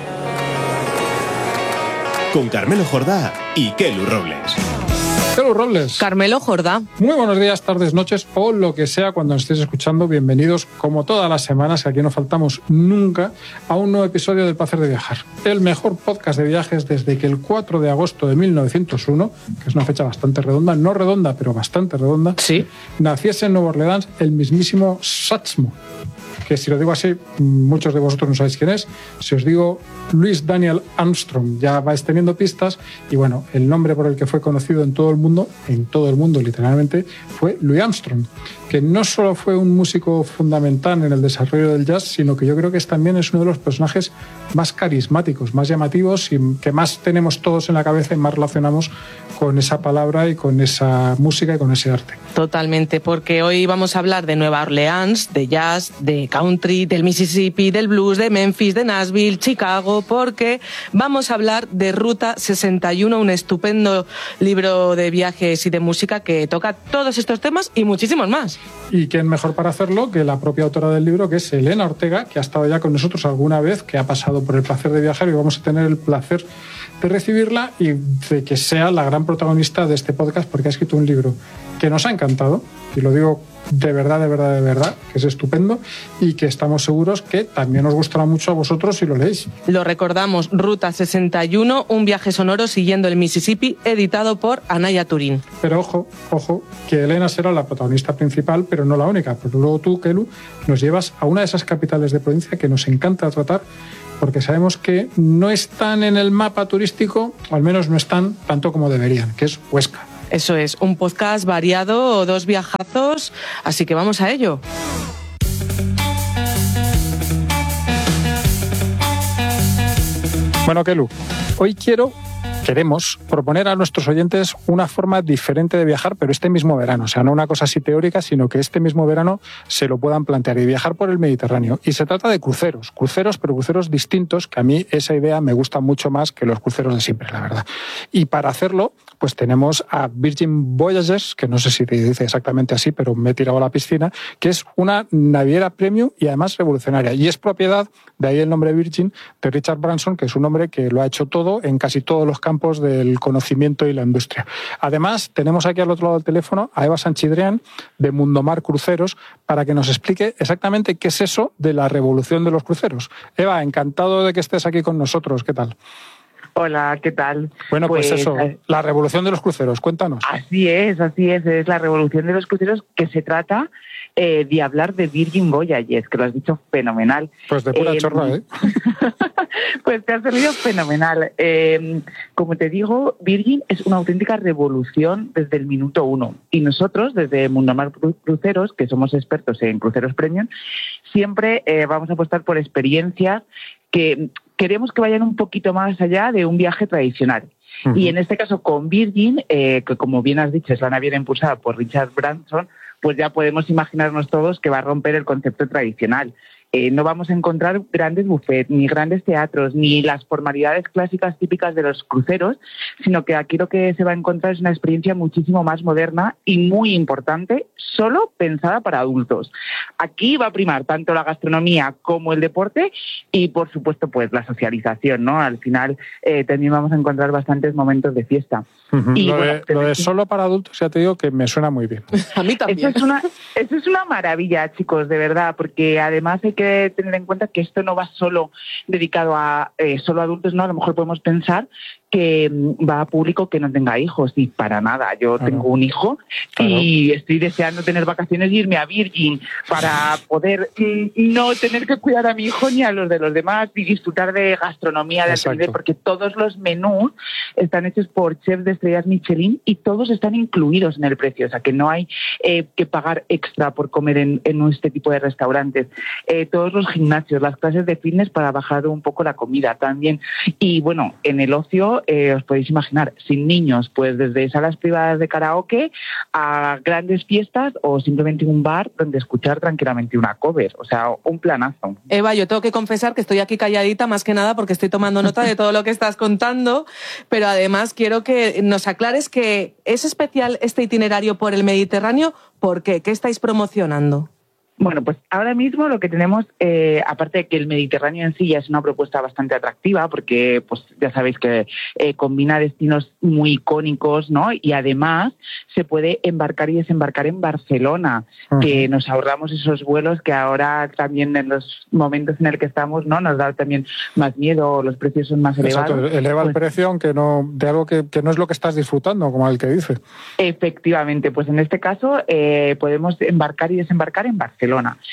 Con Carmelo Jordá y Kelu Robles. Kelu Robles. Carmelo Jordá. Muy buenos días, tardes, noches o lo que sea cuando nos estéis escuchando. Bienvenidos, como todas las semanas, que aquí no faltamos nunca, a un nuevo episodio del Placer de Viajar. El mejor podcast de viajes desde que el 4 de agosto de 1901, que es una fecha bastante redonda, no redonda, pero bastante redonda, sí, naciese en Nueva Orleans el mismísimo Satchmo, que si lo digo así, muchos de vosotros no sabéis quién es. Si os digo Louis Daniel Armstrong, ya vais teniendo pistas. Y bueno, el nombre por el que fue conocido en todo el mundo literalmente, fue Louis Armstrong, que no solo fue un músico fundamental en el desarrollo del jazz, sino que yo creo que también es uno de los personajes más carismáticos, más llamativos y que más tenemos todos en la cabeza y más relacionamos con esa palabra y con esa música y con ese arte. Totalmente, porque hoy vamos a hablar de Nueva Orleans, de jazz, de country, del Mississippi, del blues, de Memphis, de Nashville, Chicago, porque vamos a hablar de Ruta 61, un estupendo libro de viajes y de música que toca todos estos temas y muchísimos más. Y quién mejor para hacerlo que la propia autora del libro, que es Elena Ortega, que ha estado ya con nosotros alguna vez, que ha pasado por el placer de viajar, y vamos a tener el placer de recibirla y de que sea la gran protagonista de este podcast, porque ha escrito un libro que nos ha encantado, y lo digo de verdad, que es estupendo, y que estamos seguros que también os gustará mucho a vosotros si lo leéis. Lo recordamos, Ruta 61, un viaje sonoro siguiendo el Mississippi, editado por Anaya Turín. Pero ojo, que Elena será la protagonista principal, pero no la única, porque luego tú, Kelu, nos llevas a una de esas capitales de provincia que nos encanta tratar, porque sabemos que no están en el mapa turístico, o al menos no están tanto como deberían, que es Huesca. Eso es, un podcast variado, 2 viajazos, así que vamos a ello. Bueno, Kelu, hoy queremos proponer a nuestros oyentes una forma diferente de viajar, pero este mismo verano. O sea, no una cosa así teórica, sino que este mismo verano se lo puedan plantear y viajar por el Mediterráneo. Y se trata de cruceros, pero cruceros distintos, que a mí esa idea me gusta mucho más que los cruceros de siempre, la verdad. Y para hacerlo, pues tenemos a Virgin Voyages, que no sé si te dice exactamente así, pero me he tirado a la piscina, que es una naviera premium y además revolucionaria. Y es propiedad, de ahí el nombre Virgin, de Richard Branson, que es un hombre que lo ha hecho todo en casi todos los campos del conocimiento y la industria. Además, tenemos aquí al otro lado del teléfono a Eva Sanchidrián, de Mundomar Cruceros, para que nos explique exactamente qué es eso de la revolución de los cruceros. Eva, encantado de que estés aquí con nosotros. ¿Qué tal? Hola, ¿qué tal? Bueno, pues eso, la revolución de los cruceros, cuéntanos. Así es la revolución de los cruceros, que se trata de hablar de Virgin Voyages, que lo has dicho fenomenal. Pues de pura chorra, ¿eh? Pues te has salido fenomenal. Como te digo, Virgin es una auténtica revolución desde el minuto 1. Y nosotros, desde Mundomar Cruceros, que somos expertos en cruceros premium, siempre vamos a apostar por experiencias que queremos que vayan un poquito más allá de un viaje tradicional. Uh-huh. Y en este caso con Virgin, que como bien has dicho es la naviera impulsada por Richard Branson, pues ya podemos imaginarnos todos que va a romper el concepto tradicional. No vamos a encontrar grandes buffets, ni grandes teatros, ni las formalidades clásicas típicas de los cruceros, sino que aquí lo que se va a encontrar es una experiencia muchísimo más moderna y muy importante, solo pensada para adultos. Aquí va a primar tanto la gastronomía como el deporte y, por supuesto, pues la socialización, ¿no? Al final también vamos a encontrar bastantes momentos de fiesta. Uh-huh. Y lo de solo para adultos, ya te digo que me suena muy bien. A mí también. Eso es una maravilla, chicos, de verdad, porque además hay que tener en cuenta que esto no va solo dedicado a solo adultos, ¿no? A lo mejor podemos pensar que va a público que no tenga hijos, y para nada. Yo tengo un hijo y estoy deseando tener vacaciones y irme a Virgin para poder no tener que cuidar a mi hijo ni a los de los demás y disfrutar de gastronomía de alto nivel, porque todos los menús están hechos por chefs de estrellas Michelin y todos están incluidos en el precio, o sea que no hay que pagar extra por comer en este tipo de restaurantes. Todos los gimnasios, las clases de fitness para bajar un poco la comida también. Y bueno, en el ocio os podéis imaginar, sin niños, pues desde salas privadas de karaoke a grandes fiestas o simplemente un bar donde escuchar tranquilamente una cover, o sea, un planazo. Eva, yo tengo que confesar que estoy aquí calladita más que nada porque estoy tomando nota de todo lo que estás contando, pero además quiero que nos aclares que es especial este itinerario por el Mediterráneo. ¿Por qué? ¿Qué estáis promocionando? Bueno, pues ahora mismo lo que tenemos, aparte de que el Mediterráneo en sí ya es una propuesta bastante atractiva, porque pues ya sabéis que combina destinos muy icónicos, ¿no? Y además se puede embarcar y desembarcar en Barcelona, que nos ahorramos esos vuelos que ahora también en los momentos en el que estamos, ¿no? Nos da también más miedo, los precios son más elevados. Exacto, eleva el precio, aunque no de algo que no es lo que estás disfrutando, como el que dice. Efectivamente, pues en este caso podemos embarcar y desembarcar en Barcelona.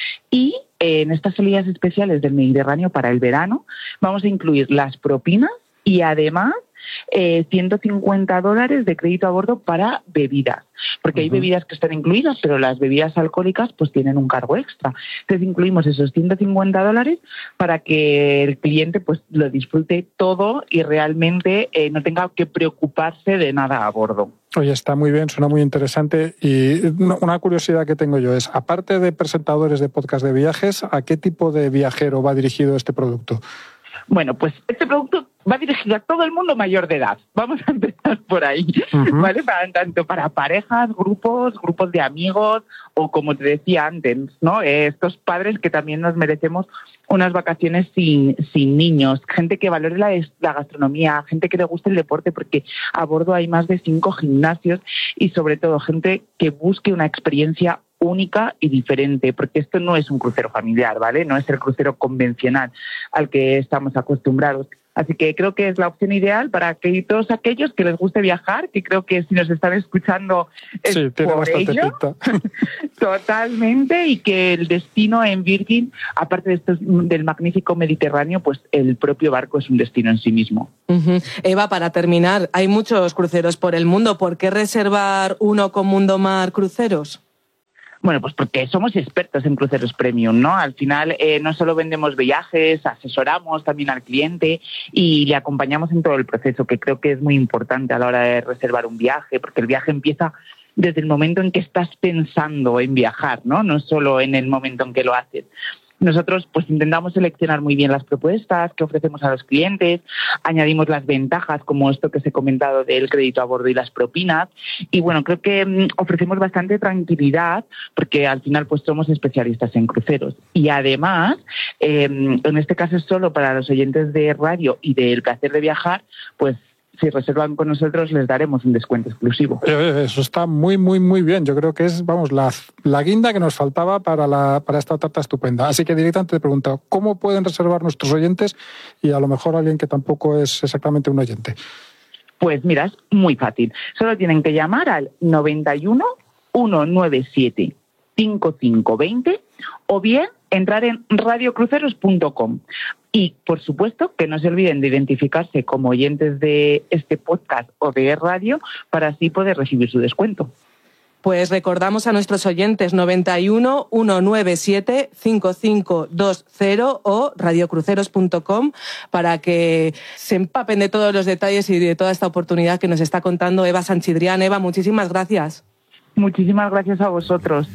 Y en estas salidas especiales del Mediterráneo para el verano vamos a incluir las propinas y además $150 de crédito a bordo para bebidas, porque hay bebidas que están incluidas, pero las bebidas alcohólicas pues tienen un cargo extra. Entonces incluimos esos $150 para que el cliente pues lo disfrute todo y realmente no tenga que preocuparse de nada a bordo. Oye, está muy bien, suena muy interesante. Y una curiosidad que tengo yo es, aparte de presentadores de podcast de viajes, ¿a qué tipo de viajero va dirigido este producto? Bueno, pues este producto va dirigido a todo el mundo mayor de edad. Vamos a empezar por ahí, ¿vale? Tanto para parejas, grupos de amigos o, como te decía antes, ¿no? Estos padres que también nos merecemos unas vacaciones sin niños, gente que valore la gastronomía, gente que le guste el deporte, porque a bordo hay más de 5 gimnasios y sobre todo gente que busque una experiencia única y diferente, porque esto no es un crucero familiar, ¿vale? No es el crucero convencional al que estamos acostumbrados. Así que creo que es la opción ideal para que todos aquellos que les guste viajar, que creo que si nos están escuchando es sí, tiene por bastante ello, pinta. Totalmente, y que el destino en Virgin, aparte de esto del magnífico Mediterráneo, pues el propio barco es un destino en sí mismo. Eva, para terminar, hay muchos cruceros por el mundo. ¿Por qué reservar uno con Mundomar Cruceros? Bueno, pues porque somos expertos en cruceros premium, ¿no? Al final no solo vendemos viajes, asesoramos también al cliente y le acompañamos en todo el proceso, que creo que es muy importante a la hora de reservar un viaje, porque el viaje empieza desde el momento en que estás pensando en viajar, ¿no? No solo en el momento en que lo haces. Nosotros pues intentamos seleccionar muy bien las propuestas que ofrecemos a los clientes, añadimos las ventajas como esto que os he comentado del crédito a bordo y las propinas, y bueno, creo que ofrecemos bastante tranquilidad porque al final pues somos especialistas en cruceros. Y además, en este caso es solo para los oyentes de radio y del placer de viajar, pues si reservan con nosotros les daremos un descuento exclusivo. Eso está muy, muy, muy bien. Yo creo que es, vamos, la guinda que nos faltaba para esta oferta estupenda. Así que directamente te pregunto, ¿cómo pueden reservar nuestros oyentes y a lo mejor alguien que tampoco es exactamente un oyente? Pues mira, es muy fácil. Solo tienen que llamar al 91 197 5520 o bien entrar en radiocruceros.com. Y, por supuesto, que no se olviden de identificarse como oyentes de este podcast o de radio para así poder recibir su descuento. Pues recordamos a nuestros oyentes 91 197 5520 o radiocruceros.com para que se empapen de todos los detalles y de toda esta oportunidad que nos está contando Eva Sanchidrián. Eva, muchísimas gracias. Muchísimas gracias a vosotros.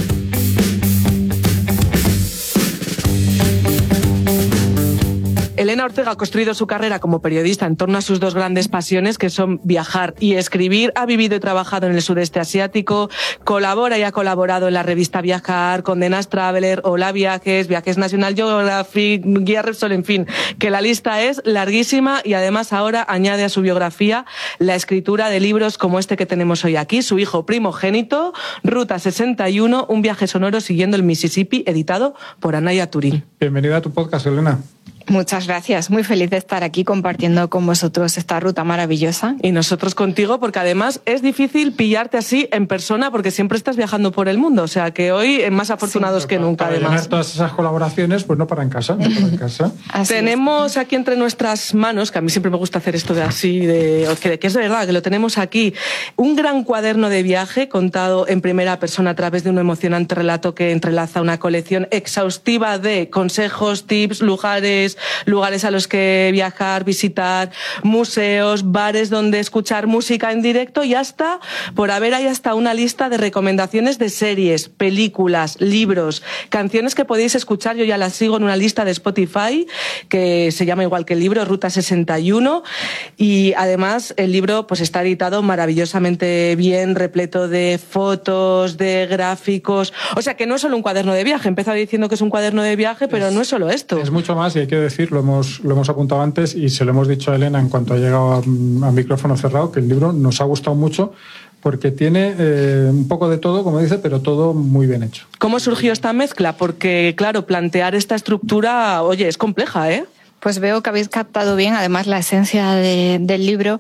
Elena Ortega ha construido su carrera como periodista en torno a sus dos grandes pasiones, que son viajar y escribir. Ha vivido y trabajado en el sudeste asiático, colabora y ha colaborado en la revista Viajar, Condenas Traveler, Hola Viajes, Viajes National Geographic, Guía Repsol, en fin, que la lista es larguísima y además ahora añade a su biografía la escritura de libros como este que tenemos hoy aquí, su hijo primogénito, Ruta 61, un viaje sonoro siguiendo el Mississippi, editado por Anaya Turín. Bienvenida a tu podcast, Elena. Muchas gracias, muy feliz de estar aquí compartiendo con vosotros esta ruta maravillosa. Y nosotros contigo, porque además es difícil pillarte así en persona porque siempre estás viajando por el mundo, o sea que hoy más afortunados sí, que nunca. Para además llenar todas esas colaboraciones, pues no para en casa. Tenemos aquí entre nuestras manos, que a mí siempre me gusta hacer esto de así, que es de verdad, que lo tenemos aquí, un gran cuaderno de viaje contado en primera persona a través de un emocionante relato que entrelaza una colección exhaustiva de consejos, tips, lugares a los que viajar, visitar, museos, bares donde escuchar música en directo y hasta, por haber ahí hasta una lista de recomendaciones de series, películas, libros, canciones que podéis escuchar. Yo ya las sigo en una lista de Spotify que se llama igual que el libro, Ruta 61, y además el libro pues está editado maravillosamente bien, repleto de fotos, de gráficos, o sea que no es solo un cuaderno de viaje. He empezado diciendo que es un cuaderno de viaje, pero no es solo esto. Es mucho más y hay que decir, lo hemos apuntado antes y se lo hemos dicho a Elena en cuanto ha llegado a micrófono cerrado, que el libro nos ha gustado mucho porque tiene un poco de todo, como dice, pero todo muy bien hecho. ¿Cómo surgió esta mezcla? Porque, claro, plantear esta estructura, oye, es compleja, ¿eh? Pues veo que habéis captado bien, además, la esencia del libro,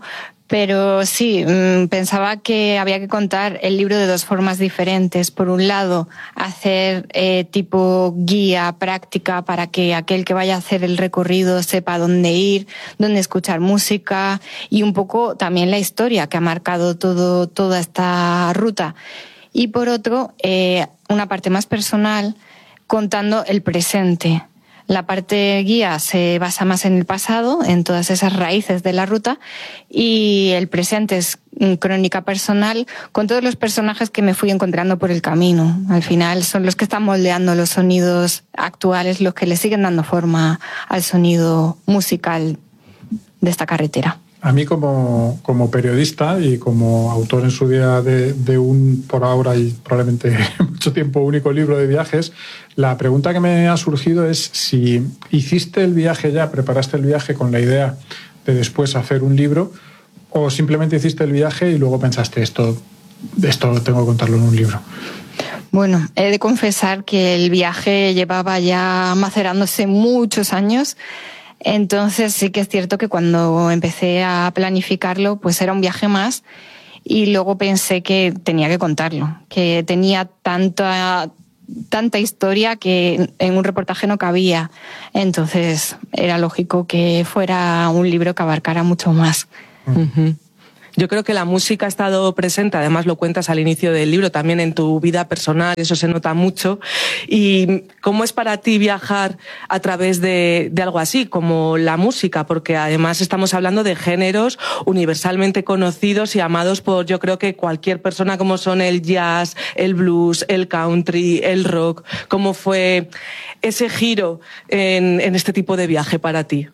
Pero sí, pensaba que había que contar el libro de dos formas diferentes. Por un lado, hacer tipo guía práctica para que aquel que vaya a hacer el recorrido sepa dónde ir, dónde escuchar música, y un poco también la historia que ha marcado toda esta ruta. Y por otro, una parte más personal, contando el presente. La parte guía se basa más en el pasado, en todas esas raíces de la ruta, y el presente es crónica personal con todos los personajes que me fui encontrando por el camino. Al final son los que están moldeando los sonidos actuales, los que le siguen dando forma al sonido musical de esta carretera. A mí como periodista y como autor en su día de un, por ahora y probablemente mucho tiempo, único libro de viajes, la pregunta que me ha surgido es si hiciste el viaje ya, preparaste el viaje con la idea de después hacer un libro, o simplemente hiciste el viaje y luego pensaste esto tengo que contarlo en un libro. Bueno, he de confesar que el viaje llevaba ya macerándose muchos años. Entonces sí que es cierto que cuando empecé a planificarlo, pues era un viaje más, y luego pensé que tenía que contarlo, que tenía tanta historia que en un reportaje no cabía. Entonces era lógico que fuera un libro que abarcara mucho más. Uh-huh. Yo creo que la música ha estado presente, además lo cuentas al inicio del libro, también en tu vida personal, eso se nota mucho. ¿Y cómo es para ti viajar a través de algo así, como la música? Porque además estamos hablando de géneros universalmente conocidos y amados por, yo creo que cualquier persona, como son el jazz, el blues, el country, el rock. ¿Cómo fue ese giro en este tipo de viaje para ti?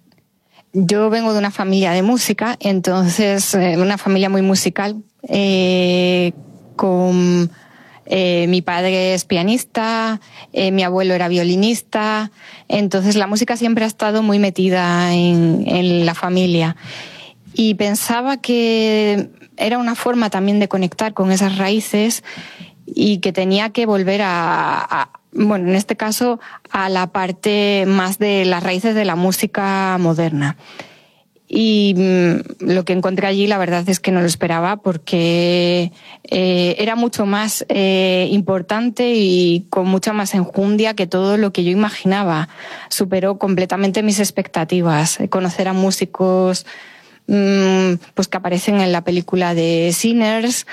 Yo vengo de una familia de música, entonces una familia muy musical, con mi padre es pianista, mi abuelo era violinista, entonces la música siempre ha estado muy metida en la familia. Y pensaba que era una forma también de conectar con esas raíces y que tenía que volver bueno, en este caso, a la parte más de las raíces de la música moderna. Y lo que encontré allí, la verdad es que no lo esperaba, porque era mucho más importante y con mucha más enjundia que todo lo que yo imaginaba. Superó completamente mis expectativas. Conocer a músicos pues que aparecen en la película de Sinners,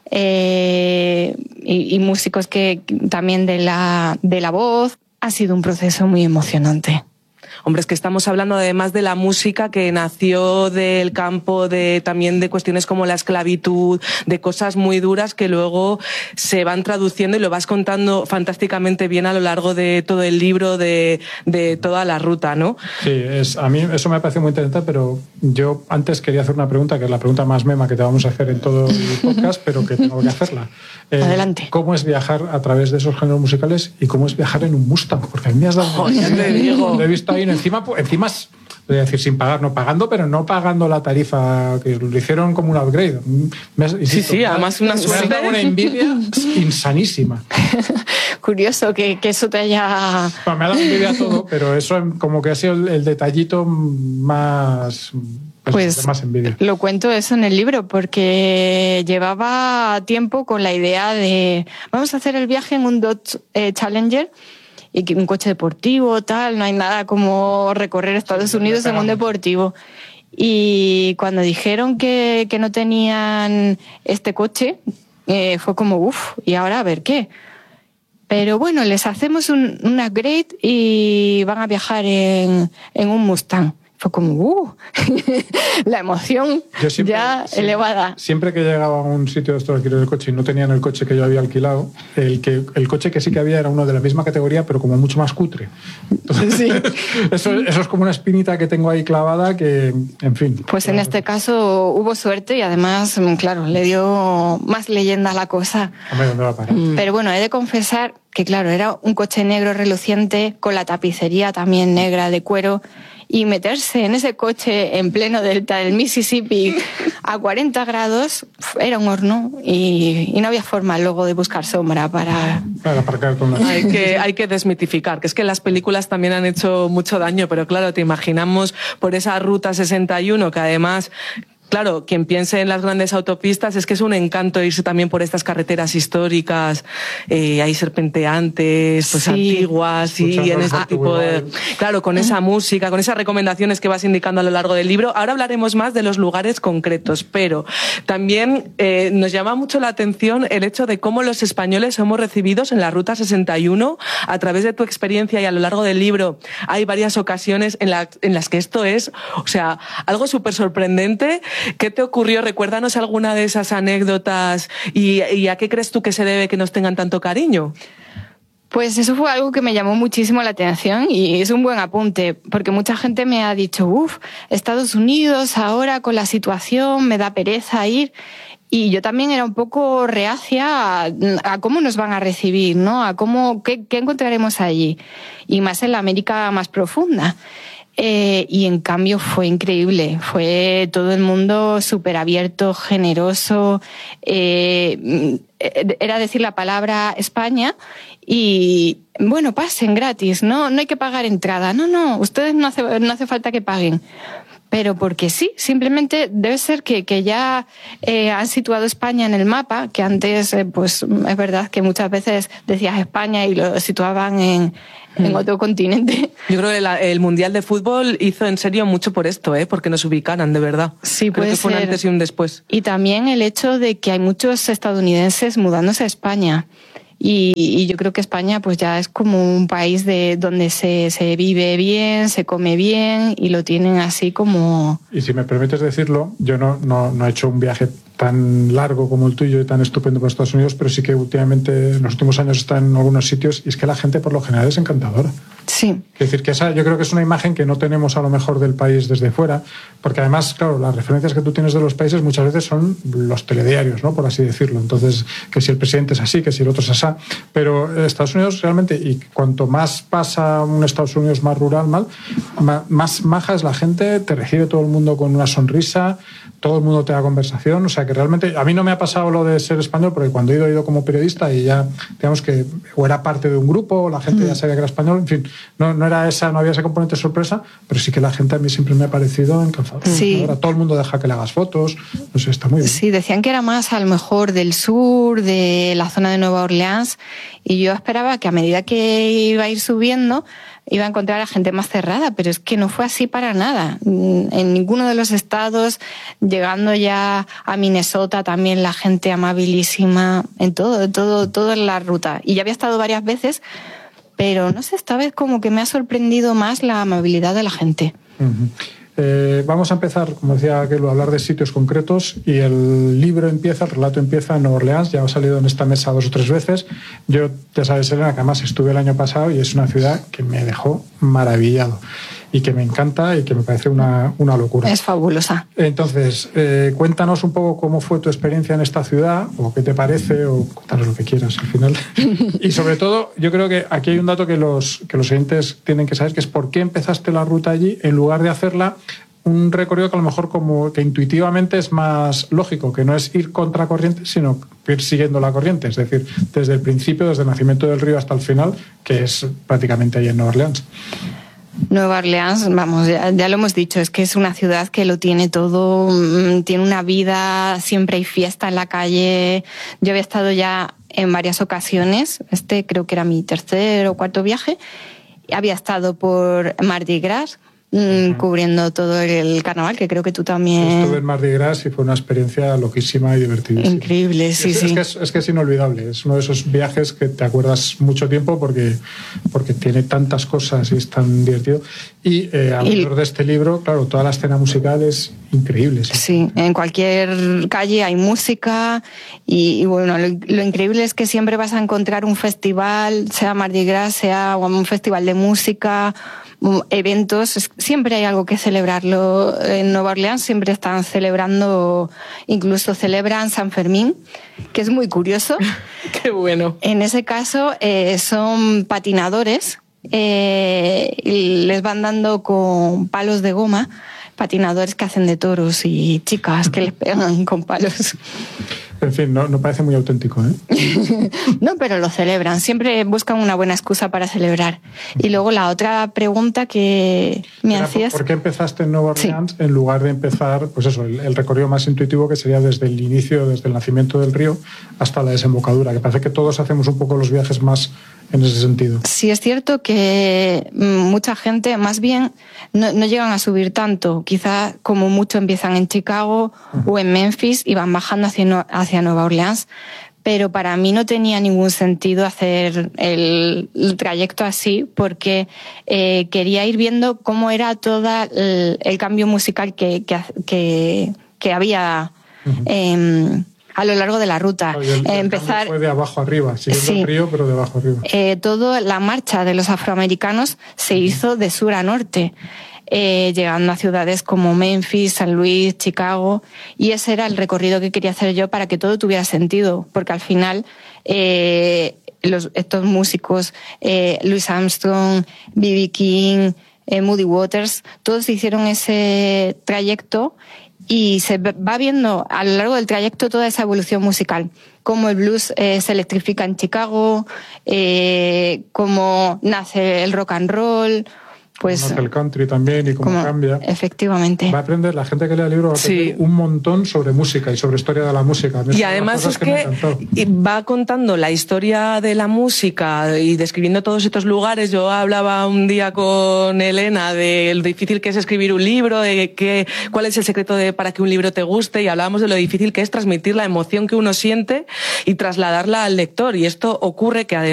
y músicos que también de la voz. Ha sido un proceso muy emocionante. Hombre, es que estamos hablando además de la música que nació del campo también de cuestiones como la esclavitud, de cosas muy duras que luego se van traduciendo, y lo vas contando fantásticamente bien a lo largo de todo el libro, de toda la ruta, ¿no? Sí, a mí eso me parece muy interesante, pero yo antes quería hacer una pregunta, que es la pregunta más mema que te vamos a hacer en todo el podcast, pero que tengo que hacerla. Adelante. ¿Cómo es viajar a través de esos géneros musicales y cómo es viajar en un Mustang? Porque a mí me has dado... Ya te digo. Lo he visto ahí, encima voy a decir sin pagar, no pagando, pero no pagando la tarifa, que lo hicieron como un upgrade. Insisto, sí, además una suerte. Me ha dado una envidia insanísima. Curioso que eso te haya... Bueno, me ha dado envidia todo, pero eso como que ha sido el detallito más... Pues más envidia. Lo cuento eso en el libro, porque llevaba tiempo con la idea de vamos a hacer el viaje en un Dodge Challenger, y que un coche deportivo, tal, no hay nada como recorrer Estados Unidos en un deportivo. Y cuando dijeron que no tenían este coche, fue como, uff, ¿y ahora a ver qué? Pero bueno, les hacemos un upgrade y van a viajar en un Mustang. Fue como, la emoción ya elevada. Siempre que llegaba a un sitio de estos de alquiler del coche y no tenían el coche que yo había alquilado, el coche que sí que había era uno de la misma categoría, pero como mucho más cutre. Entonces, sí. Eso es como una espinita que tengo ahí clavada que, en fin. Pues en este caso hubo suerte y además, claro, le dio más leyenda a la cosa. Hombre, ¿dónde va a parar? Pero bueno, he de confesar que, claro, era un coche negro reluciente con la tapicería también negra de cuero. Y meterse en ese coche en pleno delta del Mississippi a 40 grados era un horno, y no había forma luego de buscar sombra para aparcar con la... Hay que desmitificar, que es que las películas también han hecho mucho daño, pero claro, te imaginamos por esa ruta 61, que además claro, quien piense en las grandes autopistas es que es un encanto irse también por estas carreteras históricas, hay serpenteantes, pues antiguas, y en este tipo de... Claro, con esa música, con esas recomendaciones que vas indicando a lo largo del libro. Ahora hablaremos más de los lugares concretos, pero también nos llama mucho la atención el hecho de cómo los españoles somos recibidos en la Ruta 61. A través de tu experiencia y a lo largo del libro hay varias ocasiones en las que esto es, o sea, algo súper sorprendente. ¿Qué te ocurrió? Recuérdanos alguna de esas anécdotas y a qué crees tú que se debe que nos tengan tanto cariño. Pues eso fue algo que me llamó muchísimo la atención y es un buen apunte, porque mucha gente me ha dicho, Estados Unidos ahora con la situación me da pereza ir. Y yo también era un poco reacia a cómo nos van a recibir, ¿no? A qué encontraremos allí. Y más en la América más profunda. Y en cambio fue increíble. Fue todo el mundo súper abierto, generoso. Era decir la palabra España y, bueno, pasen gratis, ¿no? No hay que pagar entrada. No, ustedes no hace falta que paguen. Pero porque sí, simplemente debe ser que ya han situado España en el mapa, que antes, pues es verdad que muchas veces decías España y lo situaban en otro continente. Yo creo que el Mundial de Fútbol hizo en serio mucho por esto, porque nos ubicaran, de verdad. Sí, creo que fue un antes y un después. Y también el hecho de que hay muchos estadounidenses mudándose a España. Y yo creo que España pues ya es como un país donde se vive bien, se come bien y lo tienen así como... Y si me permites decirlo, yo no he hecho un viaje tan largo como el tuyo y tan estupendo por Estados Unidos, pero sí que últimamente, en los últimos años, está en algunos sitios y es que la gente por lo general es encantadora. Sí. Es decir, que yo creo que es una imagen que no tenemos a lo mejor del país desde fuera, porque además, claro, las referencias que tú tienes de los países muchas veces son los telediarios, ¿no? Por así decirlo. Entonces, que si el presidente es así, que si el otro es así. Pero Estados Unidos realmente, y cuanto más pasa un Estados Unidos más rural, más maja es la gente, te recibe todo el mundo con una sonrisa, todo el mundo te da conversación, o sea que realmente a mí no me ha pasado lo de ser español, porque cuando he ido como periodista y ya, digamos que o era parte de un grupo, o la gente ya sabía que era español, en fin, no había ese componente de sorpresa, pero sí que la gente a mí siempre me ha parecido encantadora. Sí. Ahora todo el mundo deja que le hagas fotos, no sé, está muy bien. Sí, decían que era más a lo mejor del sur, de la zona de Nueva Orleans, y yo esperaba que a medida que iba a ir subiendo iba a encontrar a gente más cerrada, pero es que no fue así para nada. En ninguno de los estados, llegando ya a Minnesota, también la gente amabilísima, en todo en la ruta. Y ya había estado varias veces, pero no sé, esta vez como que me ha sorprendido más la amabilidad de la gente. Vamos a empezar, como decía aquel, a hablar de sitios concretos y el libro empieza, el relato empieza en Nueva Orleans, ya ha salido en esta mesa 2 o 3 veces. Yo, ya sabes, Elena, que además estuve el año pasado y es una ciudad que me dejó maravillado y que me encanta y que me parece una locura. Es fabulosa. Entonces, cuéntanos un poco cómo fue tu experiencia en esta ciudad, o qué te parece, o cuéntanos lo que quieras al final. Y sobre todo, yo creo que aquí hay un dato que los oyentes tienen que saber, que es por qué empezaste la ruta allí, en lugar de hacerla un recorrido que a lo mejor como que intuitivamente es más lógico, que no es ir contra corriente, sino ir siguiendo la corriente, es decir, desde el principio, desde el nacimiento del río hasta el final, que es prácticamente ahí en Nueva Orleans. Nueva Orleans, vamos, ya lo hemos dicho, es que es una ciudad que lo tiene todo, tiene una vida, siempre hay fiesta en la calle. Yo había estado ya en varias ocasiones, creo que era mi 3er o 4 viaje, había estado por Mardi Gras, cubriendo todo el carnaval, que creo que tú también... Estuve en Mardi Gras y fue una experiencia loquísima y divertidísima. Increíble, sí. Es que es inolvidable, es uno de esos viajes que te acuerdas mucho tiempo porque tiene tantas cosas y es tan divertido. Y alrededor de este libro, claro, toda la escena musical es increíble. Sí, en cualquier calle hay música y bueno, lo increíble es que siempre vas a encontrar un festival, sea Mardi Gras, sea un festival de música, eventos, siempre hay algo que celebrarlo. En Nueva Orleans siempre están celebrando, incluso celebran San Fermín, que es muy curioso. Qué bueno. En ese caso son patinadores, y les van dando con palos de goma, patinadores que hacen de toros y chicas que les pegan con palos. En fin, no parece muy auténtico, ¿eh? No, pero lo celebran. Siempre buscan una buena excusa para celebrar. Y luego la otra pregunta que me hacías... ¿Por qué empezaste en Nueva Orleans en lugar de empezar, pues eso, el recorrido más intuitivo, que sería desde el inicio, desde el nacimiento del río hasta la desembocadura? Que parece que todos hacemos un poco los viajes más en ese sentido. Sí, es cierto que mucha gente, más bien, no llegan a subir tanto. Quizá como mucho empiezan en Chicago o en Memphis y van bajando hacia Nueva Orleans. Pero para mí no tenía ningún sentido hacer el trayecto así, porque quería ir viendo cómo era todo el cambio musical que había a lo largo de la ruta. Empezar fue de abajo arriba, siguiendo el río, pero de abajo arriba. Toda la marcha de los afroamericanos se hizo de sur a norte, llegando a ciudades como Memphis, San Luis, Chicago, y ese era el recorrido que quería hacer yo para que todo tuviera sentido, porque al final estos músicos, Louis Armstrong, B.B. King, Muddy Waters, todos hicieron ese trayecto. Y se va viendo a lo largo del trayecto toda esa evolución musical, cómo el blues se electrifica en Chicago, cómo nace el rock and roll, pues el country también y cómo cambia. Efectivamente. Va a aprender, la gente que lea el libro va a aprender un montón sobre música y sobre historia de la música. Y además es que va contando la historia de la música y describiendo todos estos lugares. Yo hablaba un día con Elena de lo difícil que es escribir un libro, de cuál es el secreto para que un libro te guste, y hablábamos de lo difícil que es transmitir la emoción que uno siente y trasladarla al lector. Y esto ocurre que además